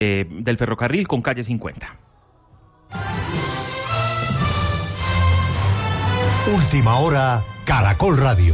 del ferrocarril con calle 50. Última hora, Caracol Radio.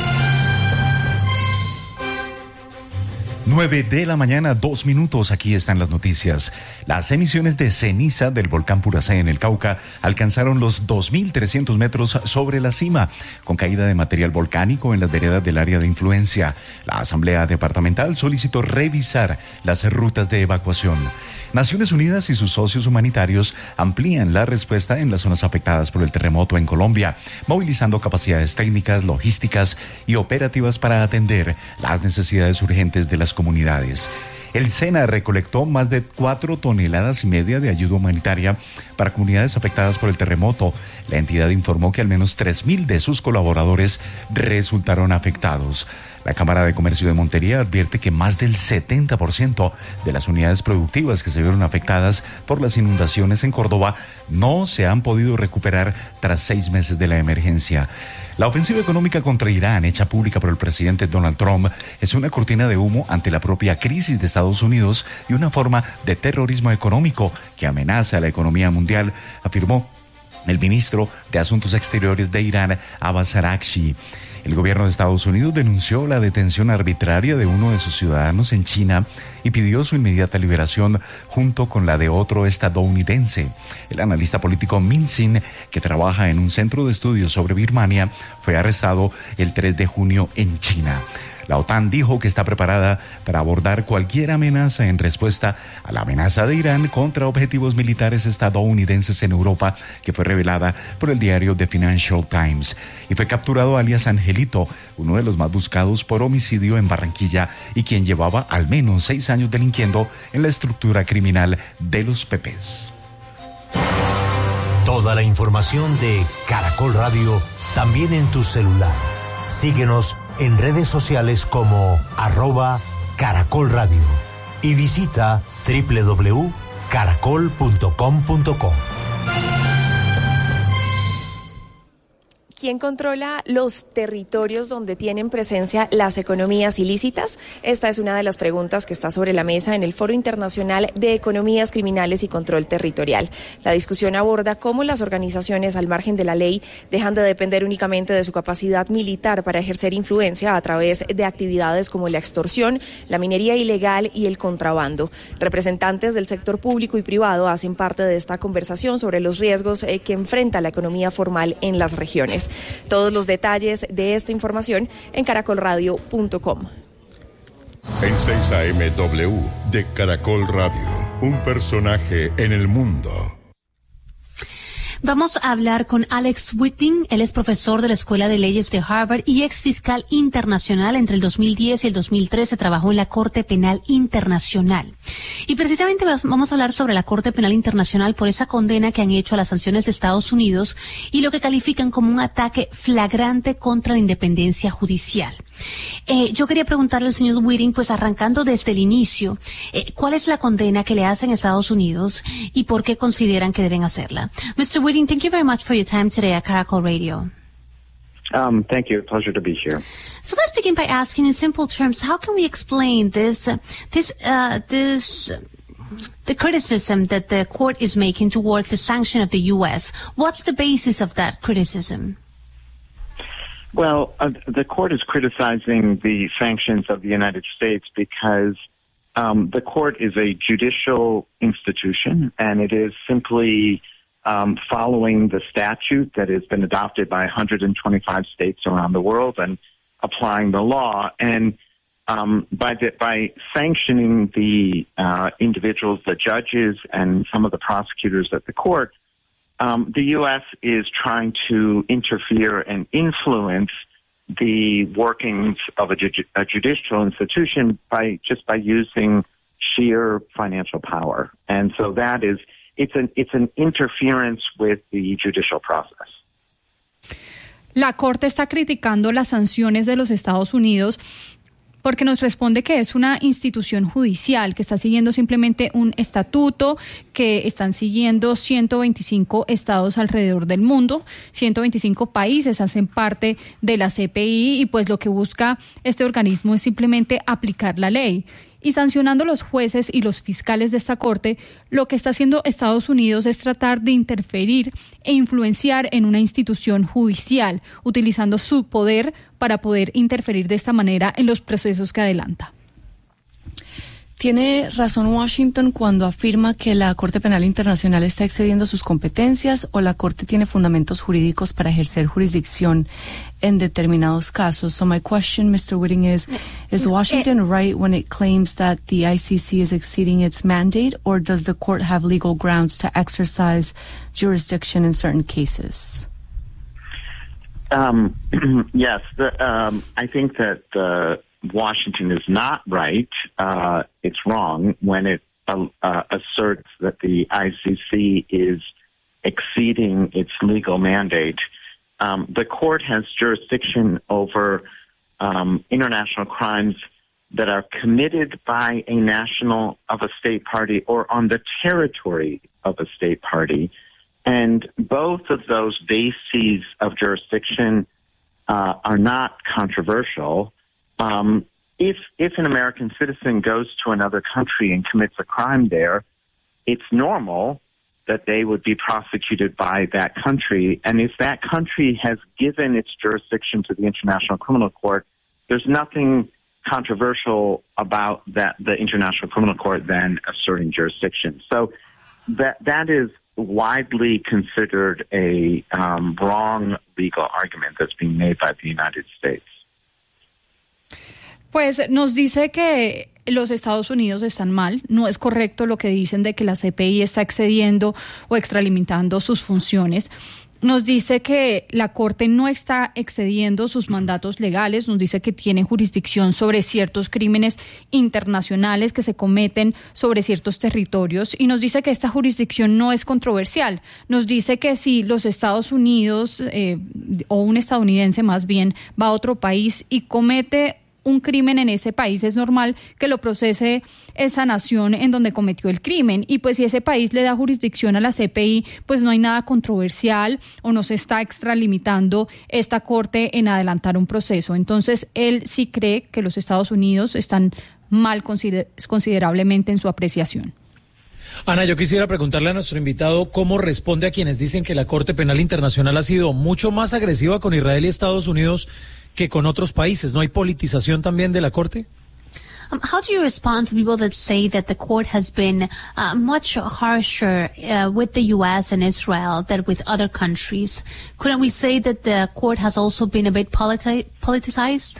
9:02 a.m, aquí están las noticias. Las emisiones de ceniza del volcán Puracé en el Cauca alcanzaron los 2.300 metros sobre la cima, con caída de material volcánico en las veredas del área de influencia. La Asamblea Departamental solicitó revisar las rutas de evacuación. Naciones Unidas y sus socios humanitarios amplían la respuesta en las zonas afectadas por el terremoto en Colombia, movilizando capacidades técnicas, logísticas y operativas para atender las necesidades urgentes de las comunidades. El SENA recolectó más de 4,5 toneladas de ayuda humanitaria para comunidades afectadas por el terremoto. La entidad informó que al menos 3,000 de sus colaboradores resultaron afectados. La Cámara de Comercio de Montería advierte que más del 70% de las unidades productivas que se vieron afectadas por las inundaciones en Córdoba no se han podido recuperar tras 6 meses de la emergencia. La ofensiva económica contra Irán, hecha pública por el presidente Donald Trump, es una cortina de humo ante la propia crisis de Estados Unidos y una forma de terrorismo económico que amenaza a la economía mundial, afirmó el ministro de Asuntos Exteriores de Irán, Abbas Araghchi. El gobierno de Estados Unidos denunció la detención arbitraria de uno de sus ciudadanos en China y pidió su inmediata liberación junto con la de otro estadounidense. El analista político Min Sin, que trabaja en un centro de estudios sobre Birmania, fue arrestado el 3 de junio en China. La OTAN dijo que está preparada para abordar cualquier amenaza en respuesta a la amenaza de Irán contra objetivos militares estadounidenses en Europa, que fue revelada por el diario The Financial Times. Y fue capturado alias Angelito, uno de los más buscados por homicidio en Barranquilla y quien llevaba al menos 6 años delinquiendo en la estructura criminal de los Pepes. Toda la información de Caracol Radio también en tu celular. Síguenos en redes sociales como @Caracol Radio y visita www.caracol.com.co. ¿Quién controla los territorios donde tienen presencia las economías ilícitas? Esta es una de las preguntas que está sobre la mesa en el Foro Internacional de Economías Criminales y Control Territorial. La discusión aborda cómo las organizaciones al margen de la ley dejan de depender únicamente de su capacidad militar para ejercer influencia a través de actividades como la extorsión, la minería ilegal y el contrabando. Representantes del sector público y privado hacen parte de esta conversación sobre los riesgos que enfrenta la economía formal en las regiones. Todos los detalles de esta información en caracolradio.com. En 6 AM de Caracol Radio, un personaje en el mundo. Vamos a hablar con Alex Whiting. Él es profesor de la Escuela de Leyes de Harvard y ex fiscal internacional. Entre el 2010 y el 2013 trabajó en la Corte Penal Internacional. Y precisamente vamos a hablar sobre la Corte Penal Internacional por esa condena que han hecho a las sanciones de Estados Unidos y lo que califican como un ataque flagrante contra la independencia judicial. Yo quería preguntarle al señor Whiting, pues arrancando desde el inicio, ¿cuál es la condena que le hacen a Estados Unidos y por qué consideran que deben hacerla? Mr. Whiting, thank you very much for your time today at Caracol Radio. Thank you. Pleasure to be here. So let's begin by asking in simple terms, how can we explain the criticism that the court is making towards the sanction of the U.S.? What's the basis of that criticism? Well, the court is criticizing the sanctions of the United States because the court is a judicial institution, and it is simply following the statute that has been adopted by 125 states around the world and applying the law. And by sanctioning the individuals, the judges, and some of the prosecutors at the court, the U.S. is trying to interfere and influence the workings of a judicial institution by using sheer financial power. And so it's an interference with the judicial process. La Corte está criticando las sanciones de los Estados Unidos porque nos responde que es una institución judicial que está siguiendo simplemente un estatuto que están siguiendo 125 estados alrededor del mundo, 125 países hacen parte de la CPI y pues lo que busca este organismo es simplemente aplicar la ley. Y sancionando a los jueces y los fiscales de esta corte, lo que está haciendo Estados Unidos es tratar de interferir e influenciar en una institución judicial, utilizando su poder para poder interferir de esta manera en los procesos que adelanta. ¿Tiene razón Washington cuando afirma que la Corte Penal Internacional está excediendo sus competencias o la Corte tiene fundamentos jurídicos para ejercer jurisdicción en determinados casos? So my question, Mr. Whitting, is Washington right when it claims that the ICC is exceeding its mandate, or does the court have legal grounds to exercise jurisdiction in certain cases? Yes, I think that Washington is not right. It's wrong when it asserts that the ICC is exceeding its legal mandate. The court has jurisdiction over international crimes that are committed by a national of a state party or on the territory of a state party. And both of those bases of jurisdiction are not controversial. If an American citizen goes to another country and commits a crime there, it's normal that they would be prosecuted by that country. And if that country has given its jurisdiction to the International Criminal Court, there's nothing controversial about the International Criminal Court then asserting jurisdiction. So that is widely considered a wrong legal argument that's being made by the United States. Pues nos dice que los Estados Unidos están mal. No es correcto lo que dicen de que la CPI está excediendo o extralimitando sus funciones. Nos dice que la Corte no está excediendo sus mandatos legales. Nos dice que tiene jurisdicción sobre ciertos crímenes internacionales que se cometen sobre ciertos territorios. Y nos dice que esta jurisdicción no es controversial. Nos dice que si los Estados Unidos o un estadounidense más bien va a otro país y comete un crimen en ese país, es normal que lo procese esa nación en donde cometió el crimen. Y pues si ese país le da jurisdicción a la CPI, pues no hay nada controversial o no se está extralimitando esta corte en adelantar un proceso. Entonces, él sí cree que los Estados Unidos están mal considerablemente en su apreciación. Ana, yo quisiera preguntarle a nuestro invitado cómo responde a quienes dicen que la Corte Penal Internacional ha sido mucho más agresiva con Israel y Estados Unidos que con otros países. ¿No hay politización también de la Corte? How do you respond to people that say that the court has been much harsher with the U.S. and Israel than with other countries? Couldn't we say that the court has also been a bit politicized?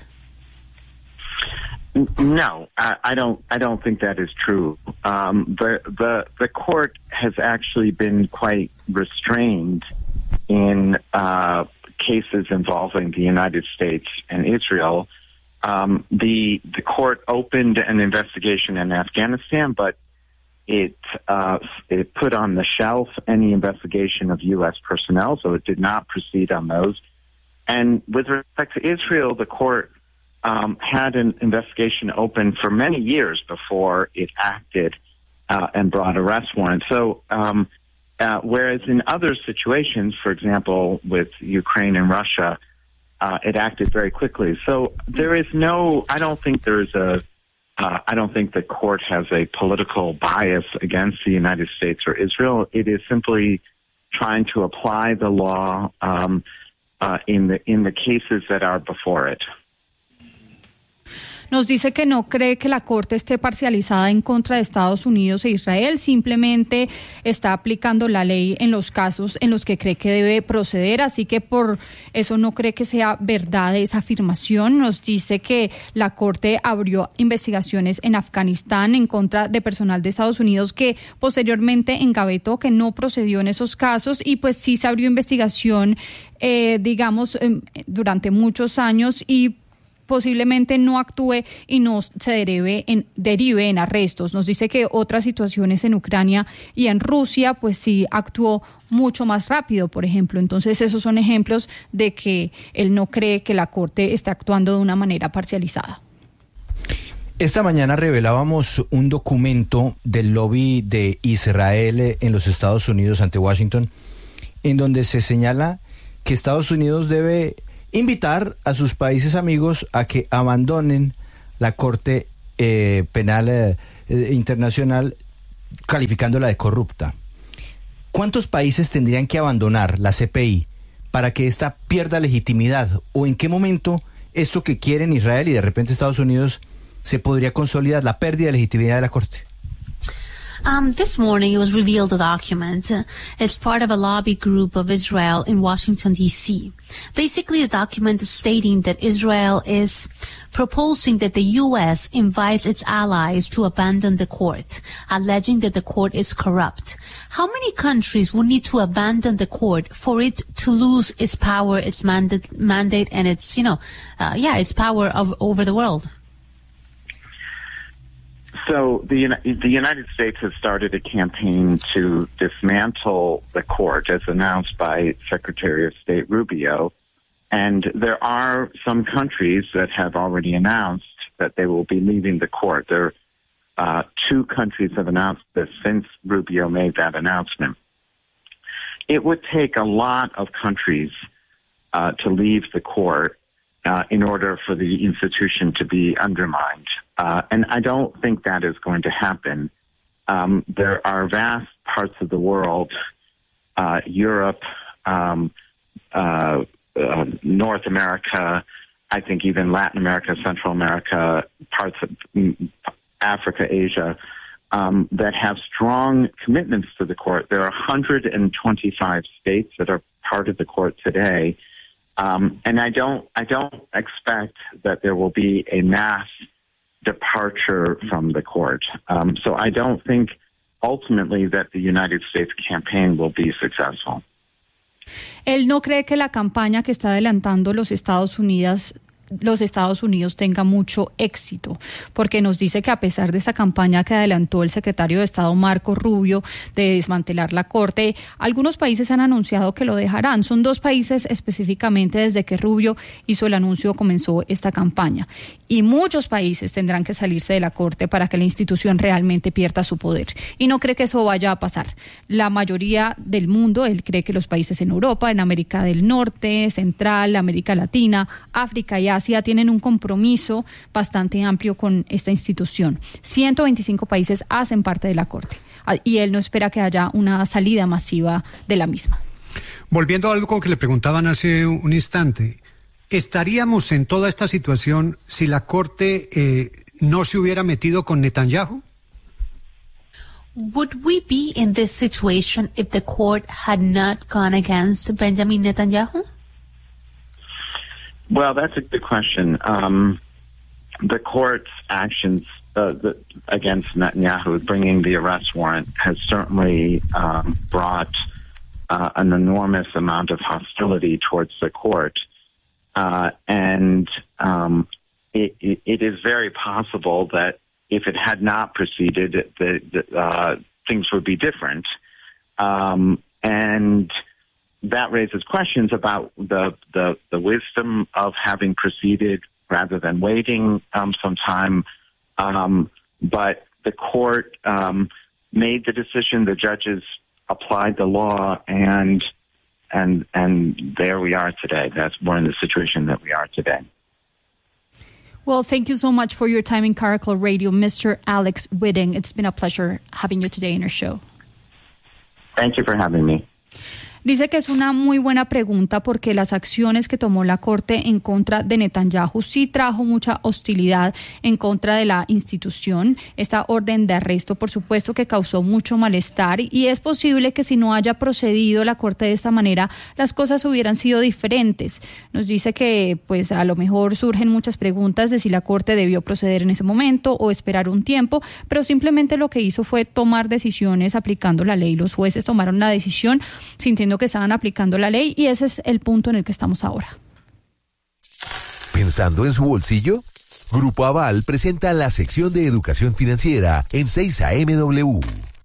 No, I don't think that is true. The court has actually been quite restrained in cases involving the United States and Israel. The court opened an investigation in Afghanistan, but it put on the shelf any investigation of U.S. personnel, so it did not proceed on those. And with respect to Israel, the court had an investigation open for many years before it acted and brought arrest warrants. So whereas in other situations, for example, with Ukraine and Russia, it acted very quickly. So there is I don't think the court has a political bias against the United States or Israel. It is simply trying to apply the law in the cases that are before it. Nos dice que no cree que la Corte esté parcializada en contra de Estados Unidos e Israel, simplemente está aplicando la ley en los casos en los que cree que debe proceder, así que por eso no cree que sea verdad esa afirmación. Nos dice que la Corte abrió investigaciones en Afganistán en contra de personal de Estados Unidos que posteriormente engavetó, que no procedió en esos casos, y pues sí se abrió investigación, durante muchos años y posiblemente no actúe y no se derive en arrestos. Nos dice que otras situaciones en Ucrania y en Rusia, pues sí actuó mucho más rápido, por ejemplo. Entonces, esos son ejemplos de que él no cree que la Corte está actuando de una manera parcializada. Esta mañana revelábamos un documento del lobby de Israel en los Estados Unidos ante Washington, en donde se señala que Estados Unidos debe invitar a sus países amigos a que abandonen la Corte Penal Internacional calificándola de corrupta. ¿Cuántos países tendrían que abandonar la CPI para que esta pierda legitimidad? ¿O en qué momento esto que quieren Israel y de repente Estados Unidos se podría consolidar, la pérdida de legitimidad de la Corte? This morning it was revealed a document. It's part of a lobby group of Israel in Washington, D.C. Basically, the document is stating that Israel is proposing that the U.S. invites its allies to abandon the court, alleging that the court is corrupt. How many countries would need to abandon the court for it to lose its power, its mandate, and its, its power over the world? So the United States has started a campaign to dismantle the court, as announced by Secretary of State Rubio. And there are some countries that have already announced that they will be leaving the court. There are 2 countries have announced this since Rubio made that announcement. It would take a lot of countries to leave the court in order for the institution to be undermined. And I don't think that is going to happen. There are vast parts of the world, Europe, North America, I think even Latin America, Central America, parts of Africa, Asia, that have strong commitments to the court. There are 125 states that are part of the court today. And I don't expect that there will be a mass departure from the court. So I don't think ultimately that the United States campaign will be successful. Él no cree que la campaña que está adelantando los Estados Unidos tenga mucho éxito, porque nos dice que a pesar de esta campaña que adelantó el secretario de Estado Marco Rubio de desmantelar la Corte, algunos países han anunciado que lo dejarán. Son 2 países específicamente desde que Rubio hizo el anuncio, comenzó esta campaña. Y muchos países tendrán que salirse de la Corte para que la institución realmente pierda su poder. Y no cree que eso vaya a pasar. La mayoría del mundo, él cree que los países en Europa, en América del Norte, Central, América Latina, África y Asia tienen un compromiso bastante amplio con esta institución. 125 países hacen parte de la Corte y él no espera que haya una salida masiva de la misma. Volviendo a algo que le preguntaban hace un instante, ¿estaríamos en toda esta situación si la Corte no se hubiera metido con Netanyahu? Would we be in this situation if the court had not gone against Benjamin Netanyahu? Well, that's a good question. The court's actions against Netanyahu, bringing the arrest warrant, has certainly brought an enormous amount of hostility towards the court. And it is very possible that if it had not proceeded, things would be different. And that raises questions about the wisdom of having proceeded rather than waiting some time. But the court made the decision, the judges applied the law, and there we are today. We're in the situation that we are today. Well, thank you so much for your time in Caracol Radio, Mr. Alex Whitting. It's been a pleasure having you today in our show. Thank you for having me. Dice que es una muy buena pregunta porque las acciones que tomó la Corte en contra de Netanyahu sí trajo mucha hostilidad en contra de la institución. Esta orden de arresto, por supuesto, que causó mucho malestar y es posible que si no haya procedido la Corte de esta manera, las cosas hubieran sido diferentes. Nos dice que pues a lo mejor surgen muchas preguntas de si la Corte debió proceder en ese momento o esperar un tiempo, pero simplemente lo que hizo fue tomar decisiones aplicando la ley. Los jueces tomaron la decisión sintiendo que estaban aplicando la ley y ese es el punto en el que estamos ahora. ¿Pensando en su bolsillo? Grupo Aval presenta la sección de educación financiera en 6 AMW.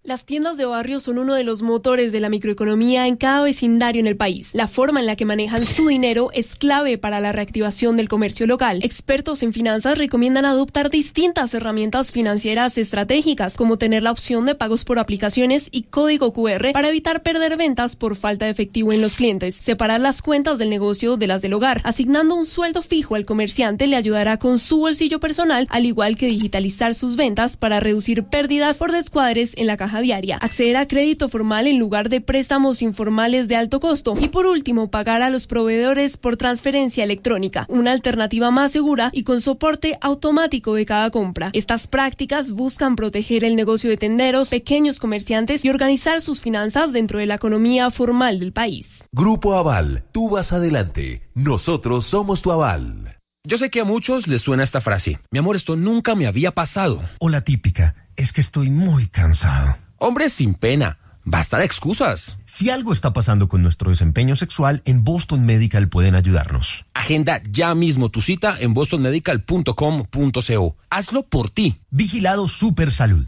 Las tiendas de barrio son uno de los motores de la microeconomía en cada vecindario en el país. La forma en la que manejan su dinero es clave para la reactivación del comercio local. Expertos en finanzas recomiendan adoptar distintas herramientas financieras estratégicas, como tener la opción de pagos por aplicaciones y código QR para evitar perder ventas por falta de efectivo en los clientes. Separar las cuentas del negocio de las del hogar, asignando un sueldo fijo al comerciante le ayudará con su bolsillo personal, al igual que digitalizar sus ventas para reducir pérdidas por descuadres en la caja diaria, acceder a crédito formal en lugar de préstamos informales de alto costo y, por último, pagar a los proveedores por transferencia electrónica, una alternativa más segura y con soporte automático de cada compra. Estas prácticas buscan proteger el negocio de tenderos, pequeños comerciantes y organizar sus finanzas dentro de la economía formal del país. Grupo Aval, tú vas adelante, nosotros somos tu aval. Yo sé que a muchos les suena esta frase: mi amor, esto nunca me había pasado. O la típica: es que estoy muy cansado. Hombre, sin pena, basta de excusas. Si algo está pasando con nuestro desempeño sexual, en Boston Medical pueden ayudarnos. Agenda ya mismo tu cita en bostonmedical.com.co. Hazlo por ti. Vigilado Supersalud.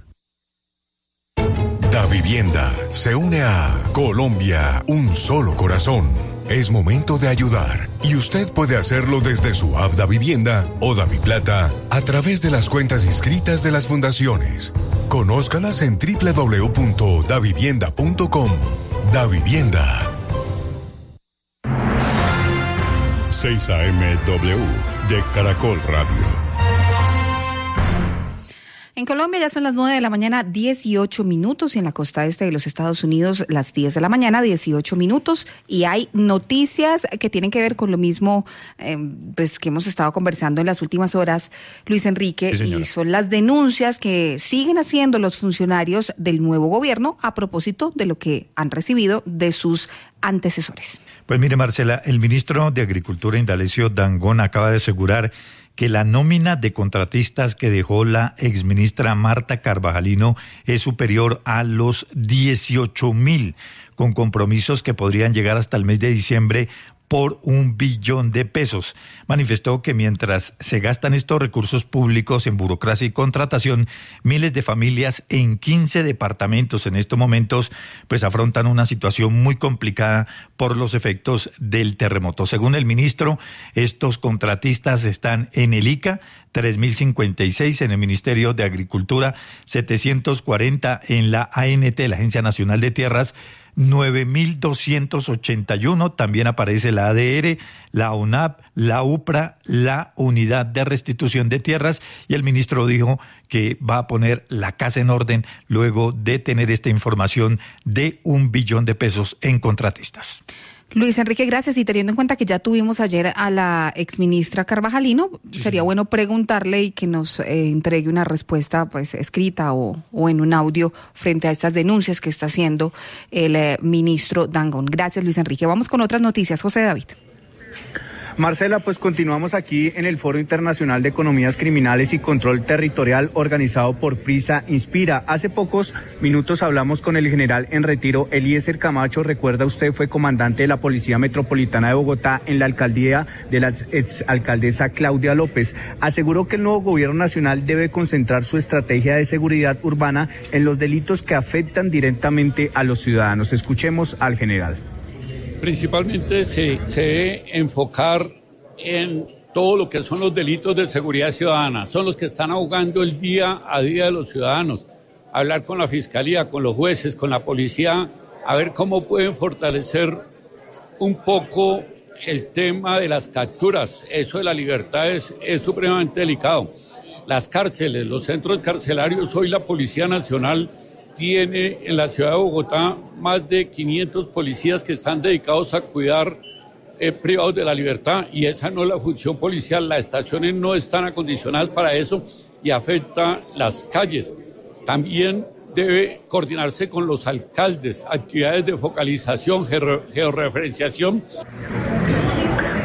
Davivienda se une a Colombia, un solo corazón. Es momento de ayudar y usted puede hacerlo desde su app Davivienda o Daviplata a través de las cuentas inscritas de las fundaciones. Conózcalas en www.davivienda.com. Davivienda. 6 AM-W de Caracol Radio. En Colombia ya son las 9 de la mañana, 18 minutos, y en la costa este de los Estados Unidos las 10 de la mañana, 18 minutos, y hay noticias que tienen que ver con lo mismo pues que hemos estado conversando en las últimas horas, Luis Enrique, sí, y son las denuncias que siguen haciendo los funcionarios del nuevo gobierno a propósito de lo que han recibido de sus antecesores. Pues mire, Marcela, el ministro de Agricultura, Indalecio Dangond, acaba de asegurar que la nómina de contratistas que dejó la exministra Marta Carvajalino es superior a los 18,000, con compromisos que podrían llegar hasta el mes de diciembre por $1 billón. Manifestó que mientras se gastan estos recursos públicos en burocracia y contratación, miles de familias en 15 departamentos en estos momentos pues afrontan una situación muy complicada por los efectos del terremoto. Según el ministro, estos contratistas están en el ICA, 3.056, en el Ministerio de Agricultura, 740 en la ANT, la Agencia Nacional de Tierras, 9.281, también aparece la ADR, la UNAP, la UPRA, la Unidad de Restitución de Tierras, y el ministro dijo que va a poner la casa en orden luego de tener esta información de $1 billón en contratistas. Luis Enrique, gracias. Y teniendo en cuenta que ya tuvimos ayer a la exministra Carvajalino, sí, sería bueno preguntarle y que nos entregue una respuesta pues escrita o en un audio frente a estas denuncias que está haciendo el ministro Dangond. Gracias, Luis Enrique. Vamos con otras noticias. José David. Marcela, pues continuamos aquí en el Foro Internacional de Economías Criminales y Control Territorial organizado por Prisa Inspira. Hace pocos minutos hablamos con el general en retiro Eliezer Camacho. Recuerda usted, fue comandante de la Policía Metropolitana de Bogotá en la alcaldía de la exalcaldesa Claudia López. Aseguró que el nuevo gobierno nacional debe concentrar su estrategia de seguridad urbana en los delitos que afectan directamente a los ciudadanos. Escuchemos al general. Principalmente se debe enfocar en todo lo que son los delitos de seguridad ciudadana. Son los que están ahogando el día a día de los ciudadanos. Hablar con la fiscalía, con los jueces, con la policía, a ver cómo pueden fortalecer un poco el tema de las capturas. Eso de la libertad es supremamente delicado. Las cárceles, los centros carcelarios, hoy la Policía Nacional tiene en la ciudad de Bogotá más de 500 policías que están dedicados a cuidar privados de la libertad, y esa no es la función policial. Las estaciones no están acondicionadas para eso y afecta las calles. También debe coordinarse con los alcaldes, actividades de focalización, georreferenciación.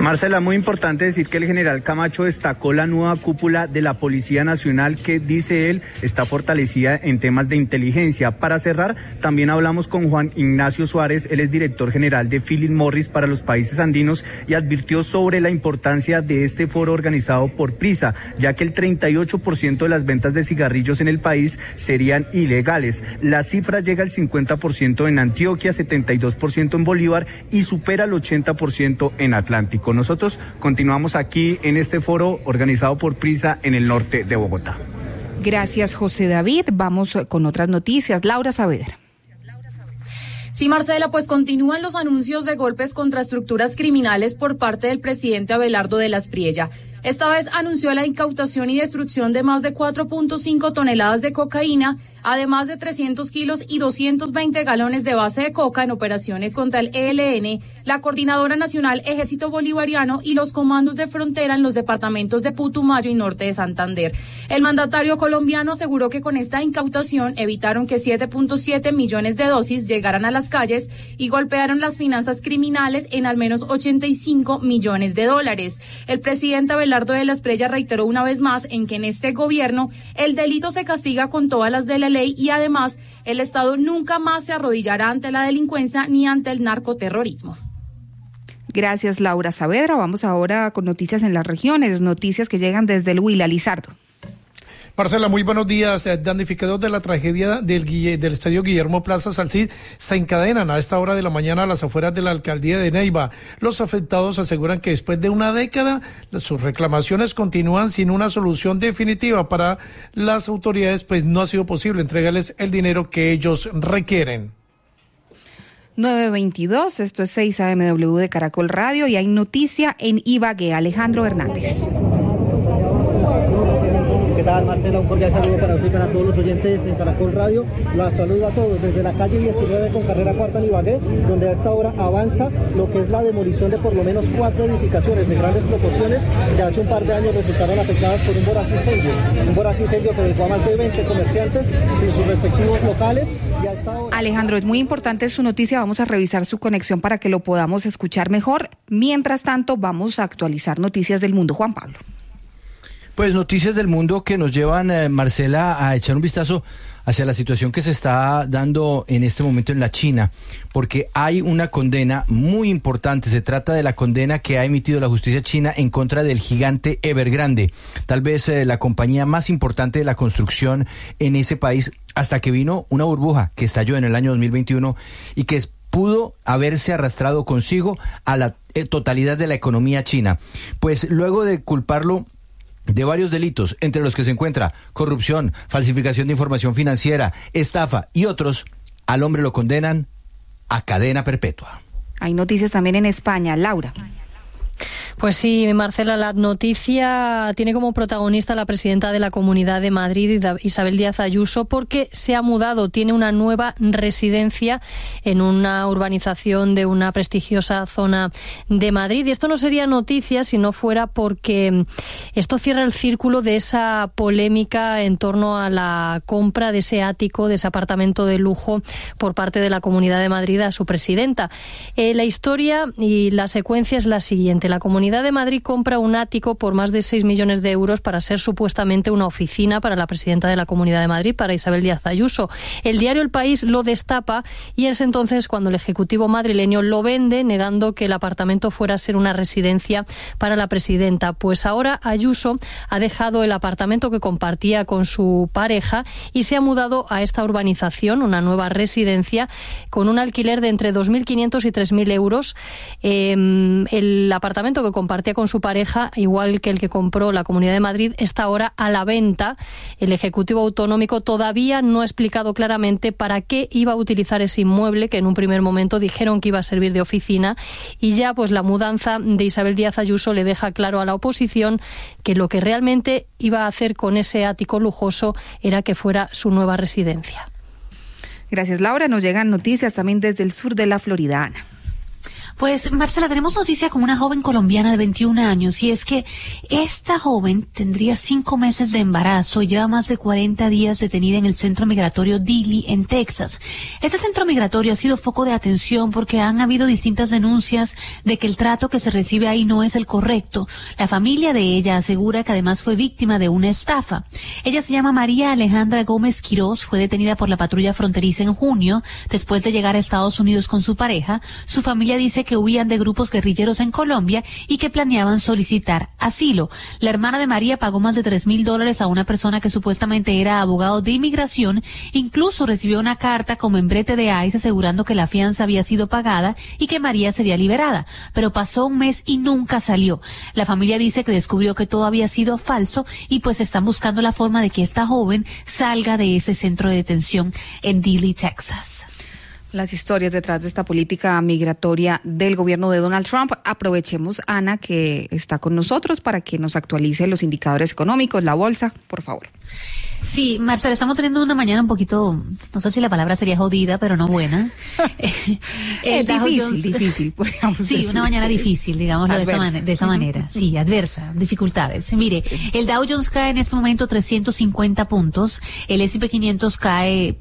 Marcela, muy importante decir que el general Camacho destacó la nueva cúpula de la Policía Nacional que, dice él, está fortalecida en temas de inteligencia. Para cerrar, también hablamos con Juan Ignacio Suárez, él es director general de Philip Morris para los países andinos y advirtió sobre la importancia de este foro organizado por Prisa, ya que el 38% de las ventas de cigarrillos en el país serían ilegales. La cifra llega al 50% en Antioquia, 72% en Bolívar y supera el 80% en Atlántico. Nosotros continuamos aquí en este foro organizado por Prisa en el norte de Bogotá. Gracias, José David. Vamos con otras noticias. Laura Saavedra. Sí, Marcela, pues continúan los anuncios de golpes contra estructuras criminales por parte del presidente Abelardo de la Espriella. Esta vez anunció la incautación y destrucción de más de 4.5 toneladas de cocaína, además de 300 kilos y 220 galones de base de coca en operaciones contra el ELN, la Coordinadora Nacional Ejército Bolivariano y los comandos de frontera en los departamentos de Putumayo y Norte de Santander. El mandatario colombiano aseguró que con esta incautación evitaron que 7.7 millones de dosis llegaran a las calles y golpearon las finanzas criminales en al menos 85 millones de dólares. El presidente Abelardo de la Espriella reiteró una vez más en que en este gobierno el delito se castiga con todas las de la ley y además el Estado nunca más se arrodillará ante la delincuencia ni ante el narcoterrorismo. Gracias, Laura Saavedra. Vamos ahora con noticias en las regiones, noticias que llegan desde el Huila. Lizardo. Marcela, muy buenos días. Damnificados de la tragedia del estadio Guillermo Plaza Salcid se encadenan a esta hora de la mañana a las afueras de la alcaldía de Neiva. Los afectados aseguran que después de una década sus reclamaciones continúan sin una solución definitiva. Para las autoridades, pues no ha sido posible entregarles el dinero que ellos requieren. 9:22, esto es 6 AMW de Caracol Radio y hay noticia en Ibagué. Alejandro Hernández. ¿Qué tal, Marcela? Un cordial saludo para usted y para todos los oyentes en Caracol Radio. Los saludo a todos desde la calle 19 con carrera cuarta en Ibagué, donde a esta hora avanza lo que es la demolición de por lo menos 4 edificaciones de grandes proporciones que hace un par de años resultaron afectadas por un voraz incendio que dejó a más de 20 comerciantes sin sus respectivos locales. Y a esta hora... Alejandro, es muy importante su noticia, vamos a revisar su conexión para que lo podamos escuchar mejor. Mientras tanto, vamos a actualizar noticias del mundo. Juan Pablo. Pues noticias del mundo que nos llevan, Marcela, a echar un vistazo hacia la situación que se está dando en este momento en la China, porque hay una condena muy importante. Se trata de la condena que ha emitido la justicia china en contra del gigante Evergrande, tal vez la compañía más importante de la construcción en ese país, hasta que vino una burbuja que estalló en el año 2021 y que pudo haberse arrastrado consigo a la totalidad de la economía china. Pues luego de culparlo de varios delitos, entre los que se encuentra corrupción, falsificación de información financiera, estafa y otros, al hombre lo condenan a cadena perpetua. Hay noticias también en España. Laura. Pues sí, Marcela, la noticia tiene como protagonista a la presidenta de la Comunidad de Madrid, Isabel Díaz Ayuso, porque se ha mudado, tiene una nueva residencia en una urbanización de una prestigiosa zona de Madrid. Y esto no sería noticia si no fuera porque esto cierra el círculo de esa polémica en torno a la compra de ese ático, de ese apartamento de lujo por parte de la Comunidad de Madrid a su presidenta. La historia y la secuencia es la siguiente. La Comunidad de Madrid compra un ático por más de 6 millones de euros para ser supuestamente una oficina para la presidenta de la Comunidad de Madrid, para Isabel Díaz Ayuso. El diario El País lo destapa y es entonces cuando el Ejecutivo madrileño lo vende, negando que el apartamento fuera a ser una residencia para la presidenta. Pues ahora Ayuso ha dejado el apartamento que compartía con su pareja y se ha mudado a esta urbanización, una nueva residencia, con un alquiler de entre 2.500 y 3.000 euros. El apartamento que compartía con su pareja, igual que el que compró la Comunidad de Madrid, está ahora a la venta. El Ejecutivo Autonómico todavía no ha explicado claramente para qué iba a utilizar ese inmueble, que en un primer momento dijeron que iba a servir de oficina, y ya pues la mudanza de Isabel Díaz Ayuso le deja claro a la oposición que lo que realmente iba a hacer con ese ático lujoso era que fuera su nueva residencia. Gracias, Laura. Nos llegan noticias también desde el sur de la Florida, Ana. Pues, Marcela, tenemos noticia con una joven colombiana de 21 años, y es que esta joven tendría 5 meses de embarazo y lleva más de 40 días detenida en el centro migratorio Dilley, en Texas. Este centro migratorio ha sido foco de atención porque han habido distintas denuncias de que el trato que se recibe ahí no es el correcto. La familia de ella asegura que además fue víctima de una estafa. Ella se llama María Alejandra Gómez Quirós, fue detenida por la patrulla fronteriza en junio, después de llegar a Estados Unidos con su pareja. Su familia dice que huían de grupos guerrilleros en Colombia y que planeaban solicitar asilo. La hermana de María pagó más de $3,000 a una persona que supuestamente era abogado de inmigración. Incluso recibió una carta con membrete de ICE asegurando que la fianza había sido pagada y que María sería liberada. Pero pasó un mes y nunca salió. La familia dice que descubrió que todo había sido falso y pues están buscando la forma de que esta joven salga de ese centro de detención en Dilley, Texas. Las historias detrás de esta política migratoria del gobierno de Donald Trump. Aprovechemos, Ana, que está con nosotros para que nos actualice los indicadores económicos, la bolsa, por favor. Sí, Marcela, estamos teniendo una mañana un poquito, no sé si la palabra sería jodida, pero no buena. Difícil, podríamos decir. Sí, una mañana difícil, digámoslo de esa manera. Sí, adversa, dificultades. Mire, el Dow Jones cae en este momento 350 puntos, el S&P 500 cae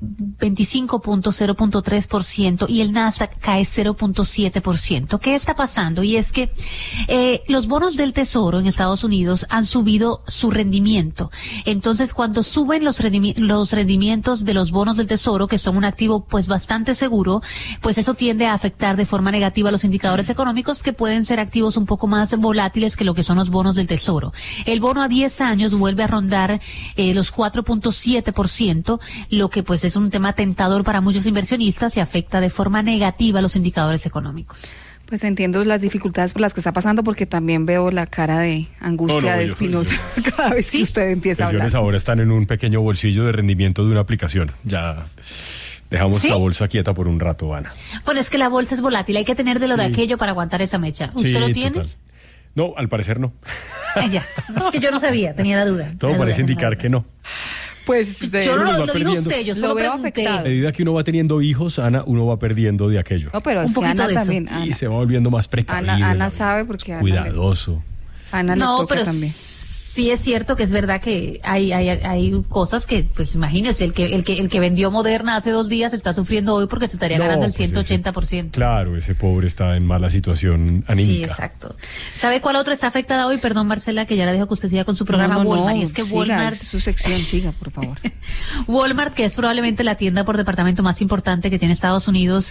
25.0.3% y el Nasdaq cae 0.7%. ¿Qué está pasando? Y es que los bonos del Tesoro en Estados Unidos han subido su rendimiento. Entonces, cuando suben los rendimientos de los bonos del Tesoro, que son un activo pues bastante seguro, pues eso tiende a afectar de forma negativa los indicadores económicos, que pueden ser activos un poco más volátiles que lo que son los bonos del Tesoro. El bono a 10 años vuelve a rondar los 4.7%, lo que pues es un tema tentador para muchos inversionistas y afecta de forma negativa los indicadores económicos. Pues entiendo las dificultades por las que está pasando, porque también veo la cara de angustia de Espinosa cada vez que usted empieza a hablar. Ahora están en un pequeño bolsillo de rendimiento de una aplicación. Ya dejamos la bolsa quieta por un rato, Ana. Bueno, es que la bolsa es volátil, hay que tener de lo de aquello para aguantar esa mecha. ¿Usted lo tiene? Total. No, al parecer no. Ya, es que yo no sabía, tenía la duda. Todo parece indicar que no. Pues yo no lo digo usted, yo solo veo afectado. A medida que uno va teniendo hijos, Ana, uno va perdiendo de aquello. No, pero es que Ana también. Y se va volviendo más precavido. Ana sabe porque cuidadoso. Ana le toca también. Sí es cierto que es verdad que hay cosas que, pues imagínese, el que vendió Moderna hace 2 días está sufriendo hoy porque se estaría ganando el 180%. Claro, ese pobre está en mala situación anímica. Sí, exacto. ¿Sabe cuál otro está afectada hoy? Perdón, Marcela, que ya la dejo que usted siga con su programa Walmart. Y es que Walmart, su sección, siga, por favor. Walmart, que es probablemente la tienda por departamento más importante que tiene Estados Unidos,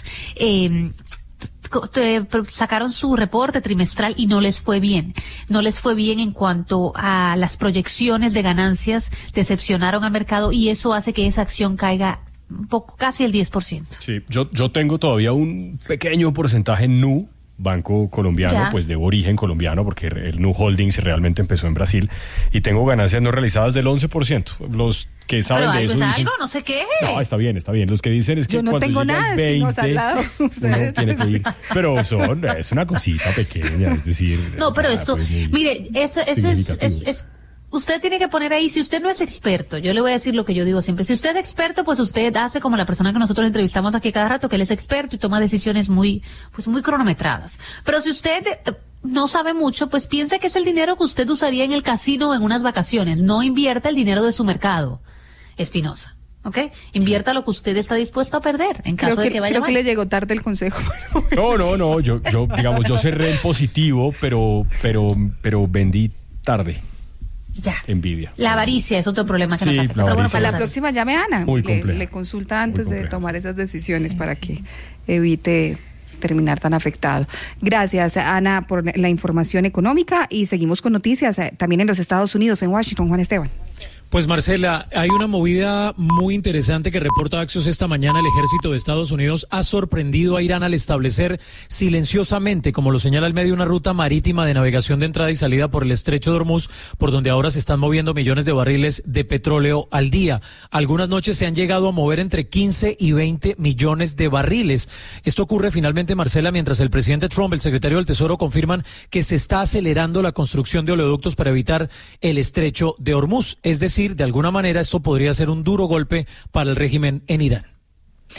sacaron su reporte trimestral y no les fue bien. No les fue bien en cuanto a las proyecciones de ganancias, decepcionaron al mercado y eso hace que esa acción caiga un poco, casi el 10%. Sí, yo tengo todavía un pequeño porcentaje en Nu, banco colombiano, pues de origen colombiano, porque el Nu Holdings realmente empezó en Brasil, y tengo ganancias no realizadas del 11%. Los que saben de eso dicen, algo, no sé qué. No, está bien. Los que dicen es que yo no cuando tengo llega nada, el 20, al lado. uno tiene que ir. Pero es una cosita pequeña, es decir. No, pero eso, pues, mire, eso es usted tiene que poner ahí, si usted no es experto, yo le voy a decir lo que yo digo siempre, si usted es experto, pues usted hace como la persona que nosotros entrevistamos aquí cada rato, que él es experto y toma decisiones muy cronometradas. Pero si usted no sabe mucho, pues piense que es el dinero que usted usaría en el casino o en unas vacaciones, no invierta el dinero de su mercado, Espinosa. ¿Ok? Invierta lo que usted está dispuesto a perder en caso de que vaya mal. Creo que le llegó tarde el consejo. No, yo cerré en positivo, pero vendí tarde. Ya. Envidia. La avaricia es otro problema que nos afecta. Pero bueno, para la próxima llame a Ana. Le consulta antes de tomar esas decisiones para que evite terminar tan afectado. Gracias, Ana, por la información económica, y seguimos con noticias también en los Estados Unidos, en Washington. Juan Esteban. Pues Marcela, hay una movida muy interesante que reporta Axios esta mañana. El ejército de Estados Unidos ha sorprendido a Irán al establecer silenciosamente, como lo señala el medio, una ruta marítima de navegación de entrada y salida por el estrecho de Hormuz, por donde ahora se están moviendo millones de barriles de petróleo al día. Algunas noches se han llegado a mover entre 15 y 20 millones de barriles. Esto ocurre finalmente, Marcela, mientras el presidente Trump, el secretario del Tesoro, confirman que se está acelerando la construcción de oleoductos para evitar el estrecho de Hormuz. Es decir, de alguna manera esto podría ser un duro golpe para el régimen en Irán.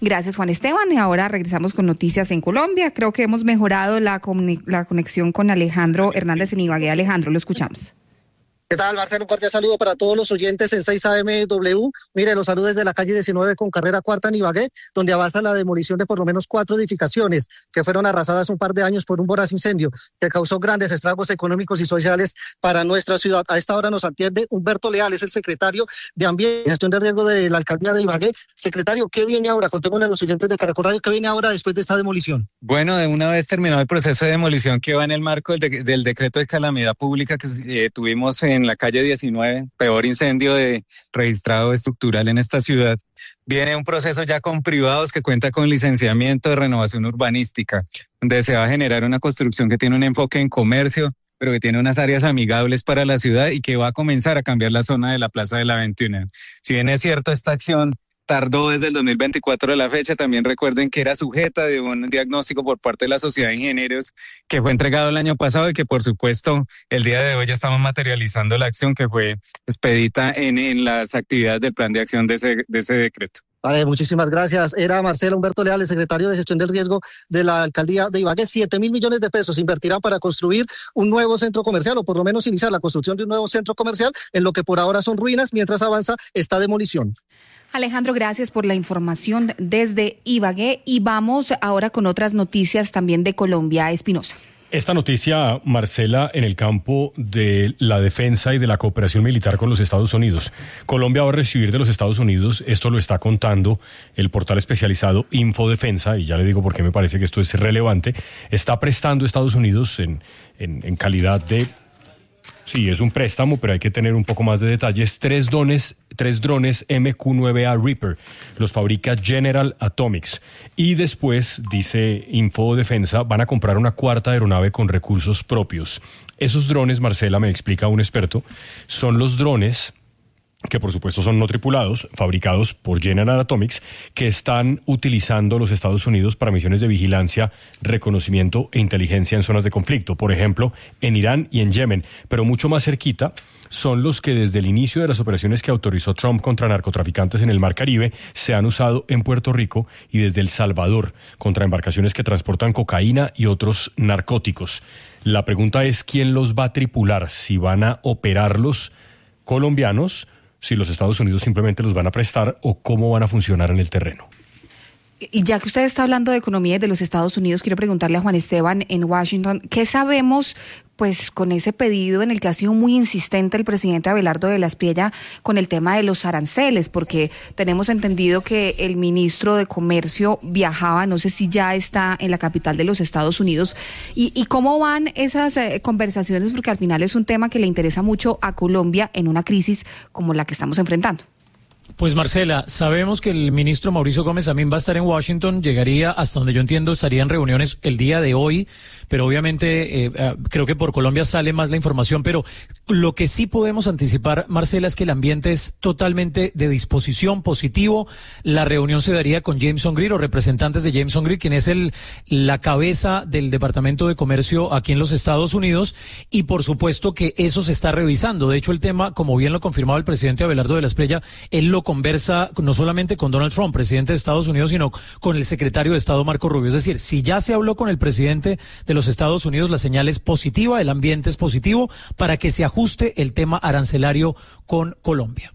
Gracias, Juan Esteban. Y ahora regresamos con noticias en Colombia. Creo que hemos mejorado la conexión con Alejandro Hernández en Ibagué. Alejandro, lo escuchamos. ¿Qué tal, Marcelo? Un cordial saludo para todos los oyentes en 6 AMW. Mire, los saludos desde la calle 19 con carrera cuarta en Ibagué, donde avanza la demolición de por lo menos 4 edificaciones que fueron arrasadas un par de años por un voraz incendio que causó grandes estragos económicos y sociales para nuestra ciudad. A esta hora nos atiende Humberto Leal, es el secretario de Ambiente y Gestión de Riesgo de la Alcaldía de Ibagué. Secretario, ¿qué viene ahora? Contémosle a los oyentes de Caracol Radio, ¿qué viene ahora después de esta demolición? Bueno, de una vez terminado el proceso de demolición que va en el marco del decreto de calamidad pública que tuvimos en la calle 19, peor incendio registrado estructural en esta ciudad, viene un proceso ya con privados que cuenta con licenciamiento de renovación urbanística, donde se va a generar una construcción que tiene un enfoque en comercio, pero que tiene unas áreas amigables para la ciudad y que va a comenzar a cambiar la zona de la Plaza de la 21. Si bien es cierto, esta acción tardó desde el 2024 de la fecha, también recuerden que era sujeta de un diagnóstico por parte de la Sociedad de Ingenieros que fue entregado el año pasado y que por supuesto el día de hoy ya estamos materializando la acción que fue expedita en las actividades del plan de acción de ese decreto. Vale, muchísimas gracias. Era Marcelo Humberto Leal, el secretario de Gestión del Riesgo de la Alcaldía de Ibagué. 7.000 millones de pesos invertirán para construir un nuevo centro comercial, o por lo menos iniciar la construcción de un nuevo centro comercial en lo que por ahora son ruinas, mientras avanza esta demolición. Alejandro, gracias por la información desde Ibagué y vamos ahora con otras noticias también de Colombia. Espinosa. Esta noticia, Marcela, en el campo de la defensa y de la cooperación militar con los Estados Unidos. Colombia va a recibir de los Estados Unidos, esto lo está contando el portal especializado Infodefensa, y ya le digo por qué me parece que esto es relevante, está prestando Estados Unidos en calidad de... Sí, es un préstamo, pero hay que tener un poco más de detalles. 3 drones MQ-9A Reaper. Los fabrica General Atomics. Y después, dice Infodefensa, van a comprar una 4ª aeronave con recursos propios. Esos drones, Marcela, me explica un experto, son los drones que por supuesto son no tripulados, fabricados por General Atomics, que están utilizando los Estados Unidos para misiones de vigilancia, reconocimiento e inteligencia en zonas de conflicto, por ejemplo, en Irán y en Yemen, pero mucho más cerquita son los que desde el inicio de las operaciones que autorizó Trump contra narcotraficantes en el Mar Caribe se han usado en Puerto Rico y desde El Salvador contra embarcaciones que transportan cocaína y otros narcóticos. La pregunta es quién los va a tripular, si van a operarlos colombianos, si los Estados Unidos simplemente los van a prestar o cómo van a funcionar en el terreno. Y ya que usted está hablando de economía y de los Estados Unidos, quiero preguntarle a Juan Esteban en Washington, ¿qué sabemos pues con ese pedido en el que ha sido muy insistente el presidente Abelardo de la Espriella con el tema de los aranceles? Porque tenemos entendido que el ministro de Comercio viajaba, no sé si ya está en la capital de los Estados Unidos, y cómo van esas conversaciones, porque al final es un tema que le interesa mucho a Colombia en una crisis como la que estamos enfrentando. Pues Marcela, sabemos que el ministro Mauricio Gómez también va a estar en Washington, llegaría, hasta donde yo entiendo, estaría en reuniones el día de hoy, pero obviamente creo que por Colombia sale más la información, pero lo que sí podemos anticipar, Marcela, es que el ambiente es totalmente de disposición, positivo. La reunión se daría con Jameson Greer o representantes de Jameson Greer, quien es la cabeza del Departamento de Comercio aquí en los Estados Unidos, y por supuesto que eso se está revisando. De hecho, el tema, como bien lo confirmaba el presidente Abelardo de la Espriella, él lo conversa no solamente con Donald Trump, presidente de Estados Unidos, sino con el secretario de Estado Marco Rubio. Es decir, si ya se habló con el presidente de los Estados Unidos, la señal es positiva, el ambiente es positivo para que se ajuste el tema arancelario con Colombia.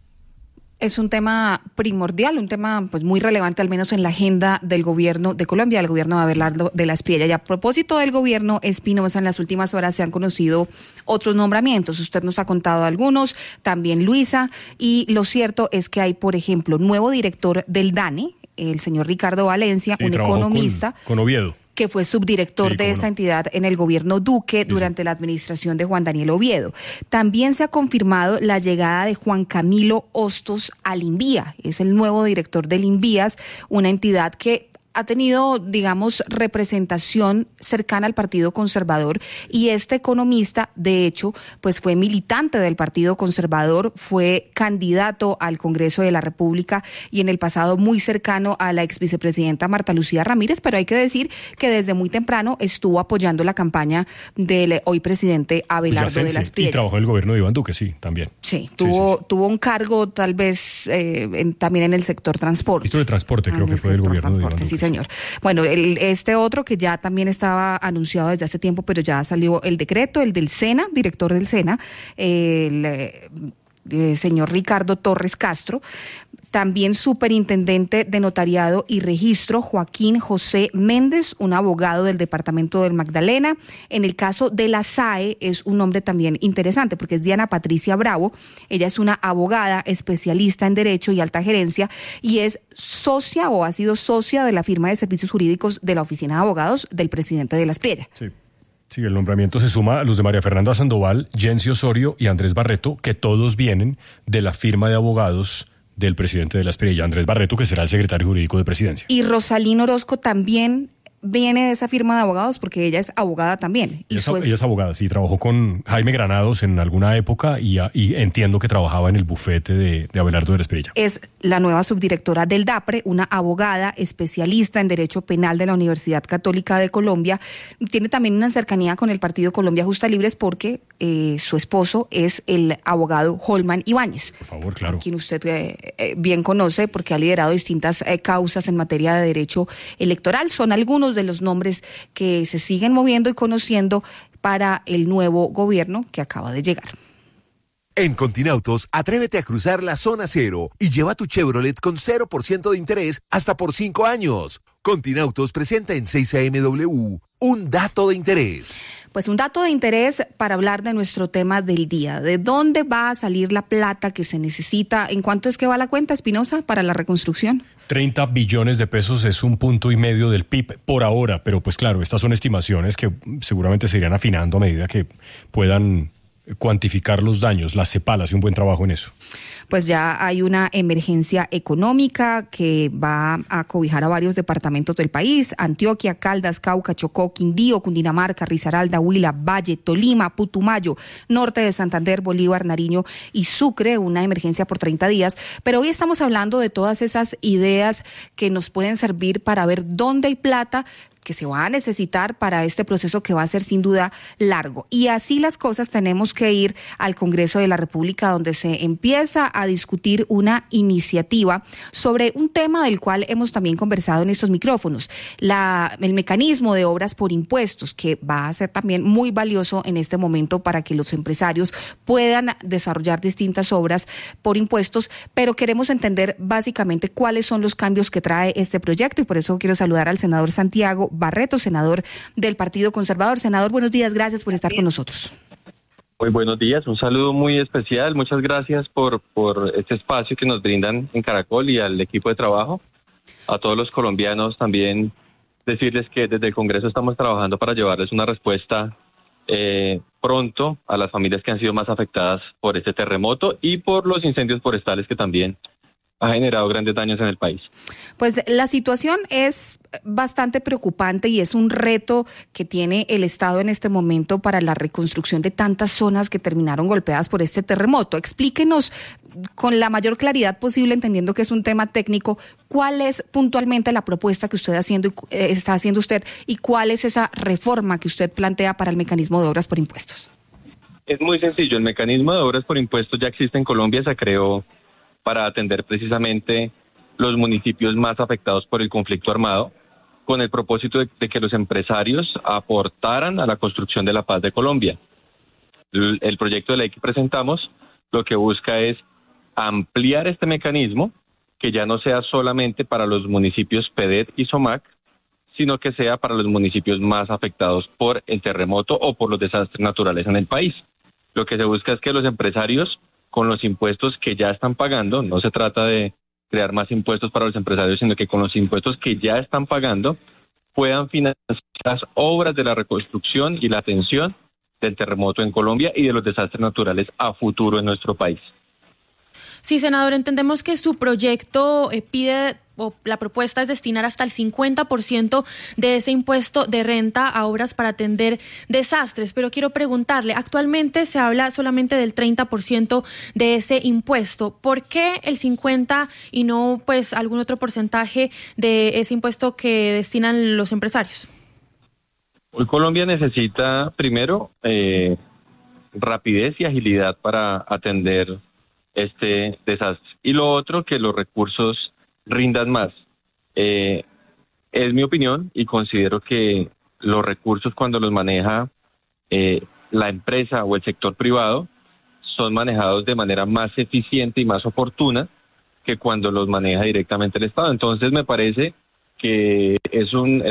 Es un tema primordial, un tema pues muy relevante, al menos en la agenda del gobierno de Colombia, del gobierno de Abelardo de la Espriella. Y a propósito del gobierno Espinosa, en las últimas horas se han conocido otros nombramientos. Usted nos ha contado algunos, también Luisa, y lo cierto es que hay, por ejemplo, nuevo director del DANE, el señor Ricardo Valencia, un economista. Con Oviedo. Que fue subdirector de esta entidad en el gobierno Duque durante la administración de Juan Daniel Oviedo. También se ha confirmado la llegada de Juan Camilo Hostos al INVIA. Es el nuevo director del INVIAS, una entidad que ha tenido, digamos, representación cercana al Partido Conservador, y este economista, de hecho, pues fue militante del Partido Conservador, fue candidato al Congreso de la República y en el pasado muy cercano a la ex vicepresidenta Marta Lucía Ramírez, pero hay que decir que desde muy temprano estuvo apoyando la campaña del hoy presidente Abelardo de las Priella. Y trabajó en el gobierno de Iván Duque, sí, también. Sí, tuvo un cargo tal vez también en el sector transporte. Ministro de Transporte, creo que fue del gobierno de Iván Duque. Sí, señor. Bueno, este otro que ya también estaba anunciado desde hace tiempo, pero ya salió el decreto, el del SENA, director del SENA, el señor Ricardo Torres Castro. También superintendente de notariado y registro, Joaquín José Méndez, un abogado del departamento del Magdalena. En el caso de la SAE es un nombre también interesante porque es Diana Patricia Bravo. Ella es una abogada especialista en derecho y alta gerencia y es socia o ha sido socia de la firma de servicios jurídicos de la oficina de abogados del presidente de las Priella. Sí, el nombramiento se suma a los de María Fernanda Sandoval, Jensi Osorio y Andrés Barreto, que todos vienen de la firma de abogados del presidente de las Priella, Andrés Barreto, que será el secretario jurídico de Presidencia. Y Rosalín Orozco también viene de esa firma de abogados porque ella es abogada también. Ella es abogada, sí, trabajó con Jaime Granados en alguna época y entiendo que trabajaba en el bufete de Abelardo de las Priella. Es la nueva subdirectora del DAPRE, una abogada especialista en Derecho Penal de la Universidad Católica de Colombia. Tiene también una cercanía con el Partido Colombia Justa Libres porque su esposo es el abogado Holman Ibáñez. Por favor, claro. A quien usted bien conoce porque ha liderado distintas causas en materia de derecho electoral. Son algunos de los nombres que se siguen moviendo y conociendo para el nuevo gobierno que acaba de llegar. En Continautos, atrévete a cruzar la zona cero y lleva tu Chevrolet con 0% de interés hasta por 5 años. Continautos presenta en 6am un dato de interés. Pues un dato de interés para hablar de nuestro tema del día. ¿De dónde va a salir la plata que se necesita? ¿En cuánto es que va la cuenta, Espinosa, para la reconstrucción? 30 billones de pesos es 1.5 puntos del PIB por ahora, pero pues claro, estas son estimaciones que seguramente se irán afinando a medida que puedan cuantificar los daños. La CEPAL hace un buen trabajo en eso. Pues ya hay una emergencia económica que va a cobijar a varios departamentos del país: Antioquia, Caldas, Cauca, Chocó, Quindío, Cundinamarca, Risaralda, Huila, Valle, Tolima, Putumayo, norte de Santander, Bolívar, Nariño y Sucre, una emergencia por 30 días. Pero hoy estamos hablando de todas esas ideas que nos pueden servir para ver dónde hay plata que se va a necesitar para este proceso que va a ser sin duda largo. Y así las cosas, tenemos que ir al Congreso de la República, donde se empieza a discutir una iniciativa sobre un tema del cual hemos también conversado en estos micrófonos, el mecanismo de obras por impuestos, que va a ser también muy valioso en este momento para que los empresarios puedan desarrollar distintas obras por impuestos, pero queremos entender básicamente cuáles son los cambios que trae este proyecto y por eso quiero saludar al senador Santiago Barreto, senador del Partido Conservador. Senador, buenos días, gracias por estar con nosotros. Muy buenos días, un saludo muy especial, muchas gracias por este espacio que nos brindan en Caracol y al equipo de trabajo. A todos los colombianos también decirles que desde el Congreso estamos trabajando para llevarles una respuesta pronto a las familias que han sido más afectadas por este terremoto y por los incendios forestales que también ha generado grandes daños en el país. Pues la situación es bastante preocupante y es un reto que tiene el Estado en este momento para la reconstrucción de tantas zonas que terminaron golpeadas por este terremoto. Explíquenos con la mayor claridad posible, entendiendo que es un tema técnico, cuál es puntualmente la propuesta que usted está haciendo usted y cuál es esa reforma que usted plantea para el mecanismo de obras por impuestos. Es muy sencillo, el mecanismo de obras por impuestos ya existe en Colombia, se creó para atender precisamente los municipios más afectados por el conflicto armado, con el propósito de que los empresarios aportaran a la construcción de la paz de Colombia. El proyecto de ley que presentamos lo que busca es ampliar este mecanismo, que ya no sea solamente para los municipios PEDET y SOMAC, sino que sea para los municipios más afectados por el terremoto o por los desastres naturales en el país. Lo que se busca es que los empresarios, con los impuestos que ya están pagando, no se trata de crear más impuestos para los empresarios, sino que con los impuestos que ya están pagando puedan financiar las obras de la reconstrucción y la atención del terremoto en Colombia y de los desastres naturales a futuro en nuestro país. Sí, senador, entendemos que su proyecto pide, o la propuesta es destinar hasta el 50% de ese impuesto de renta a obras para atender desastres, pero quiero preguntarle, actualmente se habla solamente del 30% de ese impuesto. ¿Por qué el 50% y no pues algún otro porcentaje de ese impuesto que destinan los empresarios? Hoy Colombia necesita, primero, rapidez y agilidad para atender este desastre. Y lo otro, que los recursos rindan más. Es mi opinión y considero que los recursos cuando los maneja la empresa o el sector privado son manejados de manera más eficiente y más oportuna que cuando los maneja directamente el Estado. Entonces me parece que es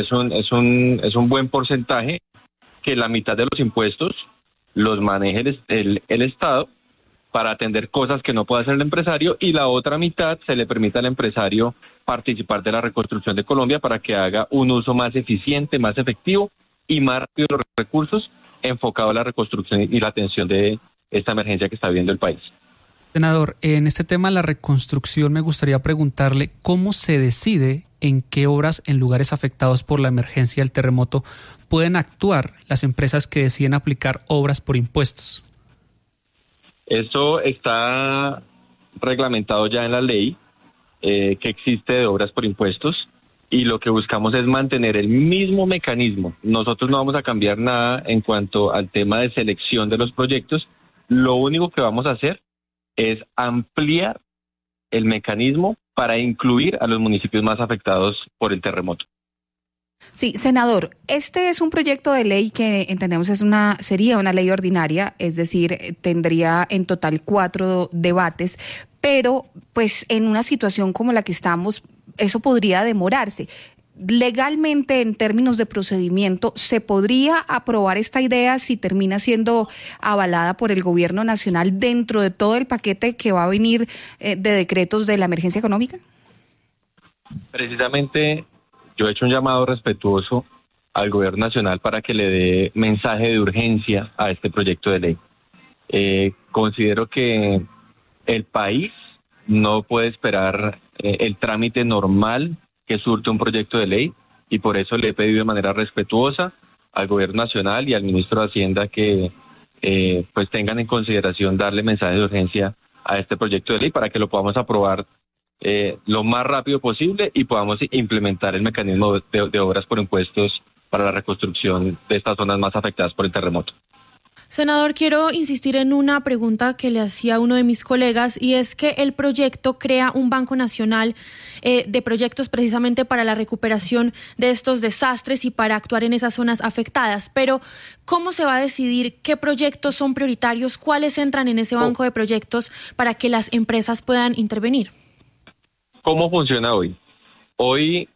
un buen porcentaje que la mitad de los impuestos los maneje el Estado para atender cosas que no puede hacer el empresario, y la otra mitad se le permite al empresario participar de la reconstrucción de Colombia para que haga un uso más eficiente, más efectivo y más rápido de los recursos enfocado a la reconstrucción y la atención de esta emergencia que está viviendo el país. Senador, en este tema de la reconstrucción me gustaría preguntarle cómo se decide en qué obras en lugares afectados por la emergencia del terremoto pueden actuar las empresas que deciden aplicar obras por impuestos. Eso está reglamentado ya en la ley que existe de obras por impuestos, y lo que buscamos es mantener el mismo mecanismo. Nosotros no vamos a cambiar nada en cuanto al tema de selección de los proyectos. Lo único que vamos a hacer es ampliar el mecanismo para incluir a los municipios más afectados por el terremoto. Sí, senador, este es un proyecto de ley que entendemos sería una ley ordinaria, es decir, tendría en total 4 debates, pero pues en una situación como la que estamos, eso podría demorarse. Legalmente, en términos de procedimiento, ¿se podría aprobar esta idea si termina siendo avalada por el gobierno nacional dentro de todo el paquete que va a venir de decretos de la emergencia económica? Precisamente yo he hecho un llamado respetuoso al gobierno nacional para que le dé mensaje de urgencia a este proyecto de ley. Considero que el país no puede esperar el trámite normal que surte un proyecto de ley, y por eso le he pedido de manera respetuosa al gobierno nacional y al ministro de Hacienda que pues tengan en consideración darle mensaje de urgencia a este proyecto de ley para que lo podamos aprobar lo más rápido posible y podamos implementar el mecanismo de obras por impuestos para la reconstrucción de estas zonas más afectadas por el terremoto. Senador, quiero insistir en una pregunta que le hacía uno de mis colegas, y es que el proyecto crea un Banco Nacional de proyectos precisamente para la recuperación de estos desastres y para actuar en esas zonas afectadas. Pero, ¿cómo se va a decidir qué proyectos son prioritarios? ¿Cuáles entran en ese banco de proyectos para que las empresas puedan intervenir? ¿Cómo funciona hoy? Hoy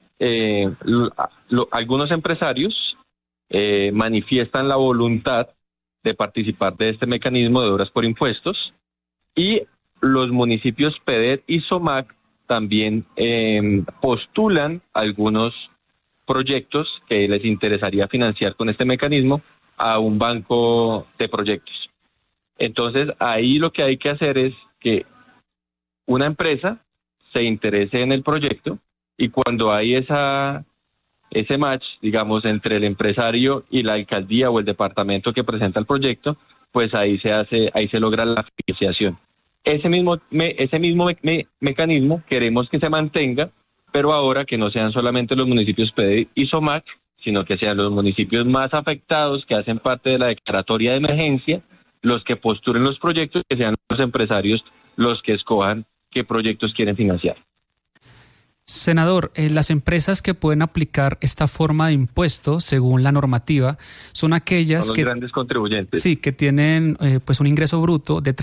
algunos empresarios manifiestan la voluntad de participar de este mecanismo de obras por impuestos, y los municipios PEDET y SOMAC también postulan algunos proyectos que les interesaría financiar con este mecanismo a un banco de proyectos. Entonces, ahí lo que hay que hacer es que una empresa se interese en el proyecto, y cuando hay ese match, digamos, entre el empresario y la alcaldía o el departamento que presenta el proyecto, pues ahí se logra la financiación. Ese mismo mecanismo queremos que se mantenga, pero ahora que no sean solamente los municipios PEDET y SOMAC, sino que sean los municipios más afectados que hacen parte de la declaratoria de emergencia los que postulen los proyectos, que sean los empresarios los que escojan qué proyectos quieren financiar. Senador, las empresas que pueden aplicar esta forma de impuesto, según la normativa, son aquellas son los grandes contribuyentes. Sí, que tienen pues un ingreso bruto de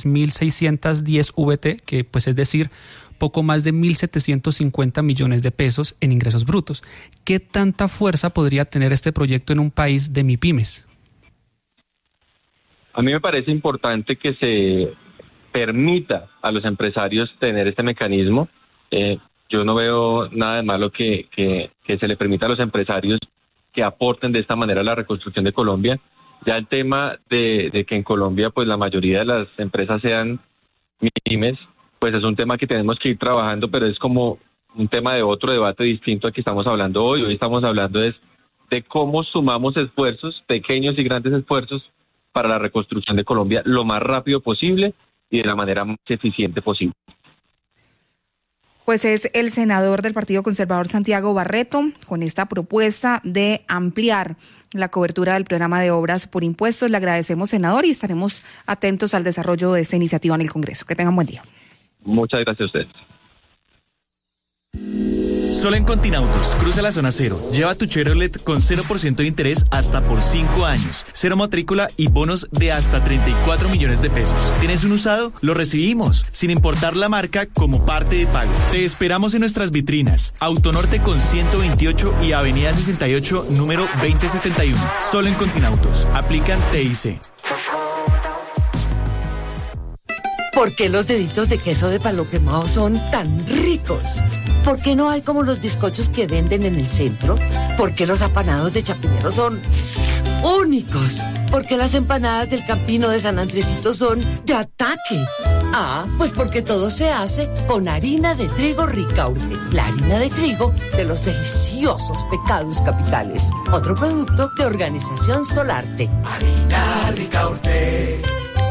33.610 VT, que pues es decir, poco más de 1.750 millones de pesos en ingresos brutos. ¿Qué tanta fuerza podría tener este proyecto en un país de MIPYMES? A mí me parece importante que se permita a los empresarios tener este mecanismo. Yo no veo nada de malo que se le permita a los empresarios que aporten de esta manera a la reconstrucción de Colombia. Ya el tema de que en Colombia pues la mayoría de las empresas sean MIPYMES, pues es un tema que tenemos que ir trabajando, pero es como un tema de otro debate distinto al que estamos hablando hoy. Hoy estamos hablando de cómo sumamos esfuerzos, pequeños y grandes esfuerzos, para la reconstrucción de Colombia lo más rápido posible y de la manera más eficiente posible. Pues es el senador del Partido Conservador Santiago Barreto con esta propuesta de ampliar la cobertura del programa de obras por impuestos. Le agradecemos, senador, y estaremos atentos al desarrollo de esta iniciativa en el Congreso. Que tengan buen día. Muchas gracias a ustedes. Solo en Continautos, cruza la zona cero, lleva tu Chevrolet con 0% de interés hasta por 5 años, cero matrícula y bonos de hasta 34 millones de pesos. ¿Tienes un usado? Lo recibimos, sin importar la marca, como parte de pago. Te esperamos en nuestras vitrinas, Autonorte con 128 y Avenida 68, número 2071. Solo en Continautos, aplican TIC. ¿Por qué los deditos de queso de palo quemado son tan ricos? ¿Por qué no hay como los bizcochos que venden en el centro? ¿Por qué los apanados de Chapinero son únicos? ¿Por qué las empanadas del Campino de San Andresito son de ataque? Ah, pues porque todo se hace con harina de trigo Ricaurte, la harina de trigo de los deliciosos pecados capitales. Otro producto de Organización Solarte. Harina Ricaurte.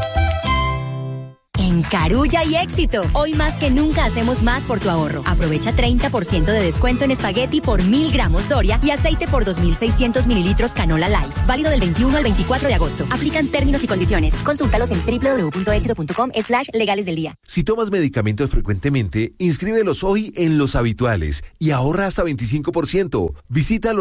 En Carulla y éxito. Hoy más que nunca hacemos más por tu ahorro. Aprovecha 30% de descuento en espagueti por 1.000 gramos Doria y aceite por 2.600 mililitros Canola Light. Válido del 21 al 24 de agosto. Aplican términos y condiciones. Consúltalos en www.éxito.com/legales del día. Si tomas medicamentos frecuentemente, inscríbelos hoy en Los Habituales y ahorra hasta 25%. Visita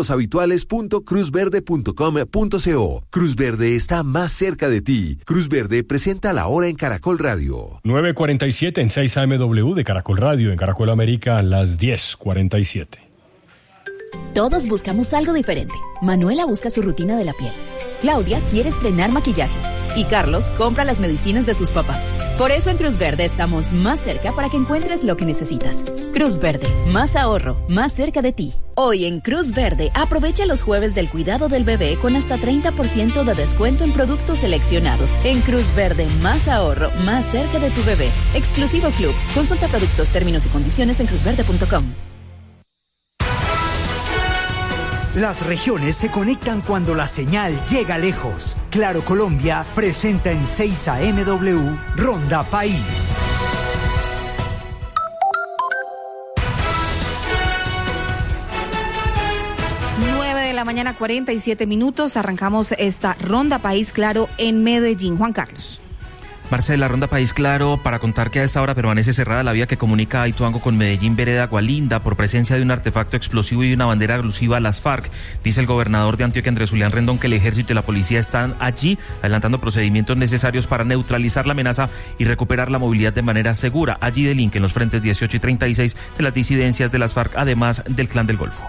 loshabituales.cruzverde.com.co. Cruz Verde está más cerca de ti. Cruz Verde presenta La Hora en Caracol Radio. 9:47 en 6 AMW de Caracol Radio, en Caracol América, las 10:47. Todos buscamos algo diferente. Manuela busca su rutina de la piel. Claudia quiere estrenar maquillaje. Y Carlos compra las medicinas de sus papás. Por eso en Cruz Verde estamos más cerca para que encuentres lo que necesitas. Cruz Verde, más ahorro, más cerca de ti. Hoy en Cruz Verde, aprovecha los jueves del cuidado del bebé con hasta 30% de descuento en productos seleccionados. En Cruz Verde, más ahorro, más cerca de tu bebé. Exclusivo Club. Consulta productos, términos y condiciones en cruzverde.com. Las regiones se conectan cuando la señal llega lejos. Claro Colombia presenta en 6 AMW Ronda País. De la mañana, 47 minutos. Arrancamos esta Ronda País Claro en Medellín. Juan Carlos. Marcela, Ronda País Claro, para contar que a esta hora permanece cerrada la vía que comunica a Ituango con Medellín, vereda Agualinda, por presencia de un artefacto explosivo y una bandera alusiva a las FARC. Dice el gobernador de Antioquia, Andrés Julián Rendón, que el ejército y la policía están allí adelantando procedimientos necesarios para neutralizar la amenaza y recuperar la movilidad de manera segura. Allí delinquen los frentes 18 y 36 de las disidencias de las FARC, además del Clan del Golfo.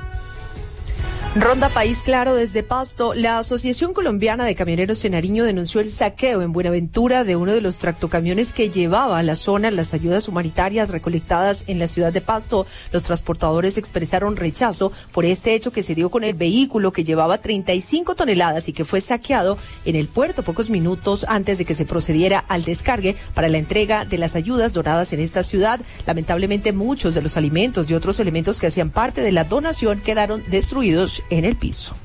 Ronda País Claro desde Pasto. La Asociación Colombiana de Camioneros de Nariño denunció el saqueo en Buenaventura de uno de los tractocamiones que llevaba a la zona las ayudas humanitarias recolectadas en la ciudad de Pasto. Los transportadores expresaron rechazo por este hecho que se dio con el vehículo que llevaba 35 toneladas y que fue saqueado en el puerto pocos minutos antes de que se procediera al descargue para la entrega de las ayudas donadas en esta ciudad. Lamentablemente, muchos de los alimentos y otros elementos que hacían parte de la donación quedaron destruidos en el piso.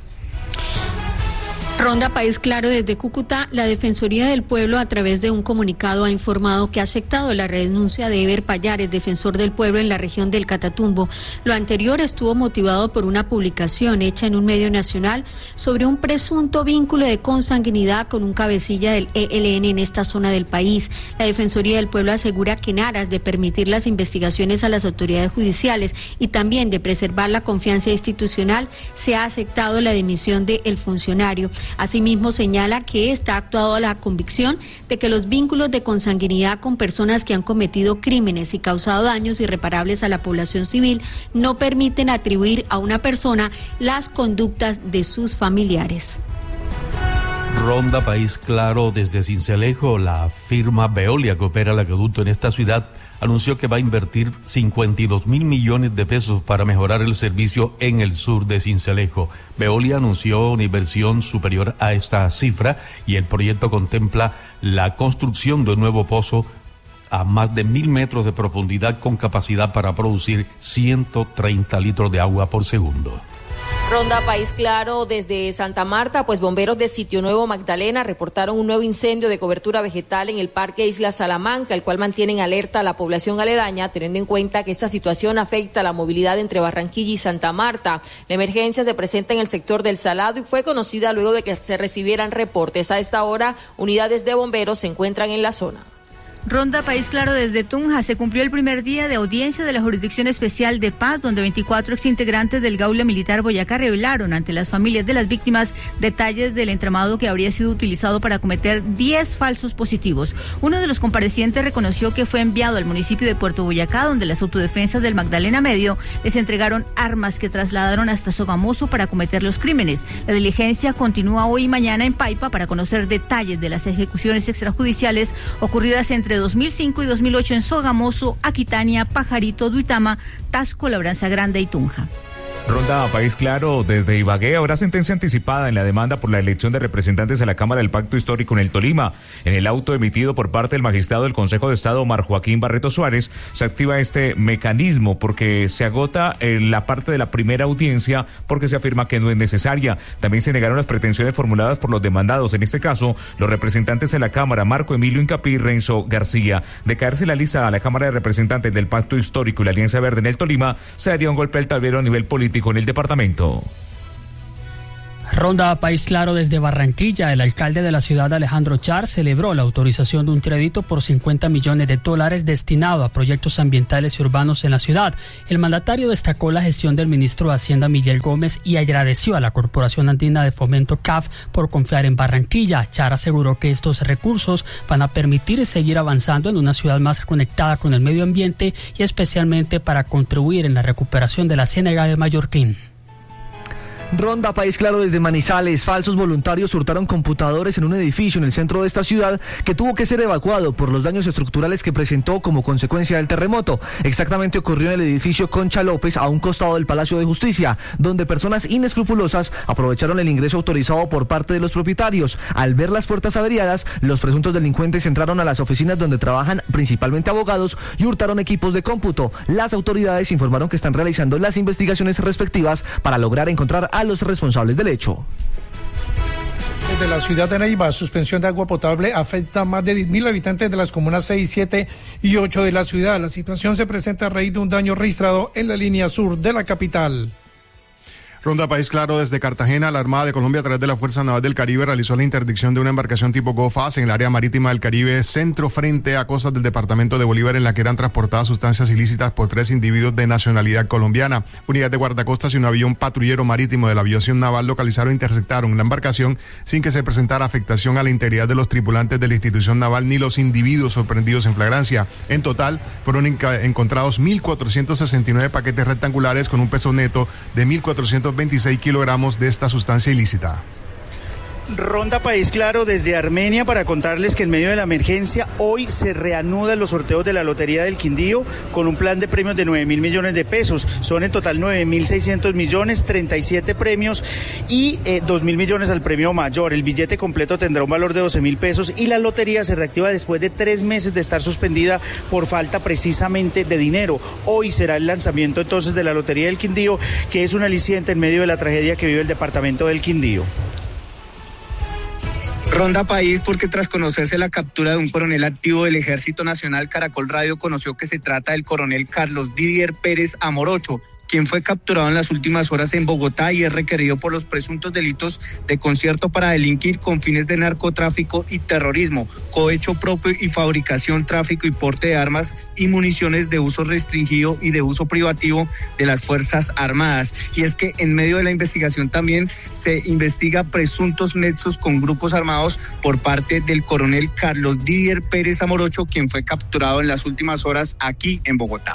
Ronda País Claro desde Cúcuta. La Defensoría del Pueblo, a través de un comunicado, ha informado que ha aceptado la renuncia de Eber Payares, defensor del pueblo en la región del Catatumbo. Lo anterior estuvo motivado por una publicación hecha en un medio nacional sobre un presunto vínculo de consanguinidad con un cabecilla del ELN en esta zona del país. La Defensoría del Pueblo asegura que en aras de permitir las investigaciones a las autoridades judiciales y también de preservar la confianza institucional, se ha aceptado la dimisión del funcionario. Asimismo, señala que está actuado a la convicción de que los vínculos de consanguinidad con personas que han cometido crímenes y causado daños irreparables a la población civil no permiten atribuir a una persona las conductas de sus familiares. Ronda País Claro desde Sincelejo. La firma Veolia, que opera el acueducto en esta ciudad, anunció que va a invertir 52.000 millones de pesos para mejorar el servicio en el sur de Sincelejo. Veolia anunció una inversión superior a esta cifra y el proyecto contempla la construcción de un nuevo pozo a más de 1.000 metros de profundidad con capacidad para producir 130 litros de agua por segundo. Ronda País Claro desde Santa Marta, pues bomberos de Sitio Nuevo Magdalena reportaron un nuevo incendio de cobertura vegetal en el Parque Isla Salamanca, el cual mantienen alerta a la población aledaña, teniendo en cuenta que esta situación afecta la movilidad entre Barranquilla y Santa Marta. La emergencia se presenta en el sector del Salado y fue conocida luego de que se recibieran reportes. A esta hora, unidades de bomberos se encuentran en la zona. Ronda País Claro desde Tunja. Se cumplió el primer día de audiencia de la Jurisdicción Especial de Paz, donde 24 exintegrantes del Gaula Militar Boyacá revelaron ante las familias de las víctimas detalles del entramado que habría sido utilizado para cometer 10 falsos positivos. Uno de los comparecientes reconoció que fue enviado al municipio de Puerto Boyacá, donde las autodefensas del Magdalena Medio les entregaron armas que trasladaron hasta Sogamoso para cometer los crímenes. La diligencia continúa hoy y mañana en Paipa para conocer detalles de las ejecuciones extrajudiciales ocurridas entre 2005 y 2008 en Sogamoso, Aquitania, Pajarito, Duitama, Tasco, Labranza Grande y Tunja. Ronda País Claro desde Ibagué. Habrá sentencia anticipada en la demanda por la elección de representantes a la Cámara del Pacto Histórico en el Tolima. En el auto emitido por parte del magistrado del Consejo de Estado, Omar Joaquín Barreto Suárez, se activa este mecanismo porque se agota la parte de la primera audiencia porque se afirma que no es necesaria. También se negaron las pretensiones formuladas por los demandados, en este caso, los representantes de la Cámara, Marco Emilio Incapí y Renzo García. De caerse la lista a la Cámara de Representantes del Pacto Histórico y la Alianza Verde en el Tolima, se daría un golpe al tablero a nivel político en el departamento. Ronda País Claro desde Barranquilla. El alcalde de la ciudad, Alejandro Char, celebró la autorización de un crédito por $50 millones destinado a proyectos ambientales y urbanos en la ciudad. El mandatario destacó la gestión del ministro de Hacienda, Miguel Gómez, y agradeció a la Corporación Andina de Fomento, CAF, por confiar en Barranquilla. Char aseguró que estos recursos van a permitir seguir avanzando en una ciudad más conectada con el medio ambiente y especialmente para contribuir en la recuperación de la Ciénaga de Mallorquín. Ronda País Claro desde Manizales. Falsos voluntarios hurtaron computadores en un edificio en el centro de esta ciudad que tuvo que ser evacuado por los daños estructurales que presentó como consecuencia del terremoto. Exactamente ocurrió en el edificio Concha López, a un costado del Palacio de Justicia, donde personas inescrupulosas aprovecharon el ingreso autorizado por parte de los propietarios. Al ver las puertas averiadas, los presuntos delincuentes entraron a las oficinas donde trabajan principalmente abogados y hurtaron equipos de cómputo. Las autoridades informaron que están realizando las investigaciones respectivas para lograr encontrar a los responsables del hecho. Desde la ciudad de Neiva, suspensión de agua potable afecta a más de 10.000 habitantes de las comunas 6, 7 y 8 de la ciudad. La situación se presenta a raíz de un daño registrado en la línea sur de la capital. Ronda País Claro desde Cartagena. La Armada de Colombia, a través de la Fuerza Naval del Caribe, realizó la interdicción de una embarcación tipo GoFast en el área marítima del Caribe Centro, frente a costas del departamento de Bolívar, en la que eran transportadas sustancias ilícitas por 3 individuos de nacionalidad colombiana. Unidades de guardacostas y un avión patrullero marítimo de la aviación naval localizaron e interceptaron la embarcación sin que se presentara afectación a la integridad de los tripulantes de la institución naval ni los individuos sorprendidos en flagrancia. En total, fueron encontrados 1.469 paquetes rectangulares con un peso neto de 1.426 kilogramos de esta sustancia ilícita. Ronda País Claro desde Armenia para contarles que en medio de la emergencia hoy se reanudan los sorteos de la Lotería del Quindío con un plan de premios de 9.000 millones de pesos. Son en total 9.600 millones, 37 premios y 2.000 millones al premio mayor. El billete completo tendrá un valor de 12.000 pesos y la lotería se reactiva después de 3 meses de estar suspendida por falta precisamente de dinero. Hoy será el lanzamiento entonces de la Lotería del Quindío, que es un aliciente en medio de la tragedia que vive el departamento del Quindío. Ronda País porque tras conocerse la captura de un coronel activo del Ejército Nacional, Caracol Radio conoció que se trata del coronel Carlos Didier Pérez Amorocho, quien fue capturado en las últimas horas en Bogotá y es requerido por los presuntos delitos de concierto para delinquir con fines de narcotráfico y terrorismo, cohecho propio y fabricación, tráfico y porte de armas y municiones de uso restringido y de uso privativo de las Fuerzas Armadas. Y es que en medio de la investigación también se investiga presuntos nexos con grupos armados por parte del coronel Carlos Didier Pérez Amorocho, quien fue capturado en las últimas horas aquí en Bogotá.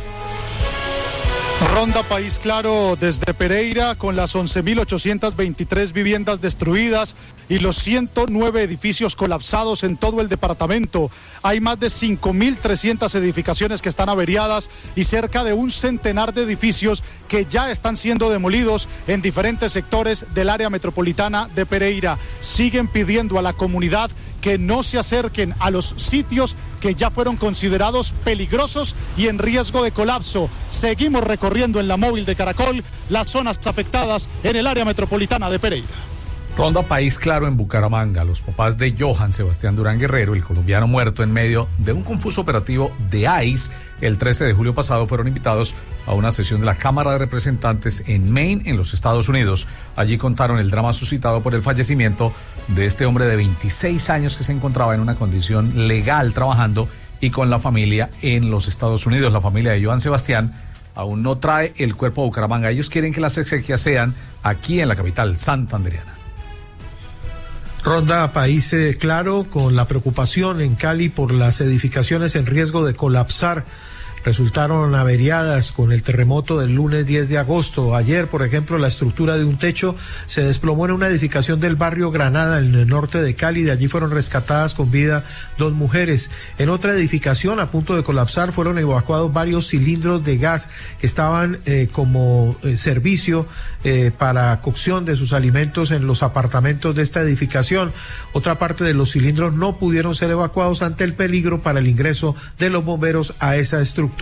Ronda País Claro desde Pereira, con las 11.823 viviendas destruidas y los 109 edificios colapsados en todo el departamento. Hay más de 5.300 edificaciones que están averiadas y cerca de un centenar de edificios que ya están siendo demolidos en diferentes sectores del área metropolitana de Pereira. Siguen pidiendo a la comunidad que no se acerquen a los sitios que ya fueron considerados peligrosos y en riesgo de colapso. Seguimos recorriendo en la móvil de Caracol las zonas afectadas en el área metropolitana de Pereira. Ronda País Claro en Bucaramanga. Los papás de Johan Sebastián Durán Guerrero, el colombiano muerto en medio de un confuso operativo de ICE el 13 de julio pasado, fueron invitados a una sesión de la Cámara de Representantes en Maine, en los Estados Unidos. Allí contaron el drama suscitado por el fallecimiento de este hombre de 26 años que se encontraba en una condición legal trabajando y con la familia en los Estados Unidos. La familia de Johan Sebastián aún no trae el cuerpo a Bucaramanga. Ellos quieren que las exequias sean aquí en la capital santandereana. Ronda País Claro con la preocupación en Cali por las edificaciones en riesgo de colapsar. Resultaron averiadas con el terremoto del lunes 10 de agosto. Ayer, por ejemplo, la estructura de un techo se desplomó en una edificación del barrio Granada, en el norte de Cali. De allí fueron rescatadas con vida 2 mujeres. En otra edificación, a punto de colapsar, fueron evacuados varios cilindros de gas que estaban como servicio para cocción de sus alimentos en los apartamentos de esta edificación. Otra parte de los cilindros no pudieron ser evacuados ante el peligro para el ingreso de los bomberos a esa estructura.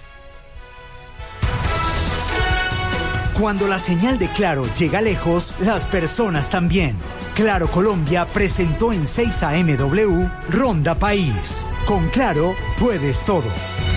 Cuando la señal de Claro llega lejos, las personas también. Claro Colombia presentó en 6 AMW Ronda País. Con Claro puedes todo.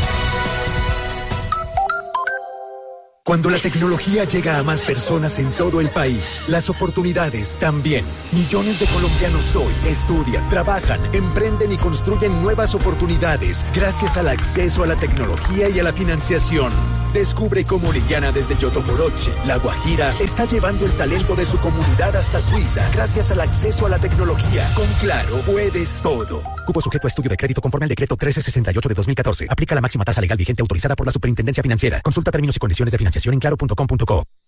Cuando la tecnología llega a más personas en todo el país, las oportunidades también. Millones de colombianos hoy estudian, trabajan, emprenden y construyen nuevas oportunidades gracias al acceso a la tecnología y a la financiación. Descubre cómo Orellana desde Yotomoroche, La Guajira, está llevando el talento de su comunidad hasta Suiza gracias al acceso a la tecnología. Con Claro puedes todo. Cupo sujeto a estudio de crédito conforme al decreto 1368 de 2014. Aplica la máxima tasa legal vigente autorizada por la Superintendencia Financiera. Consulta términos y condiciones de financiación en claro.com.co.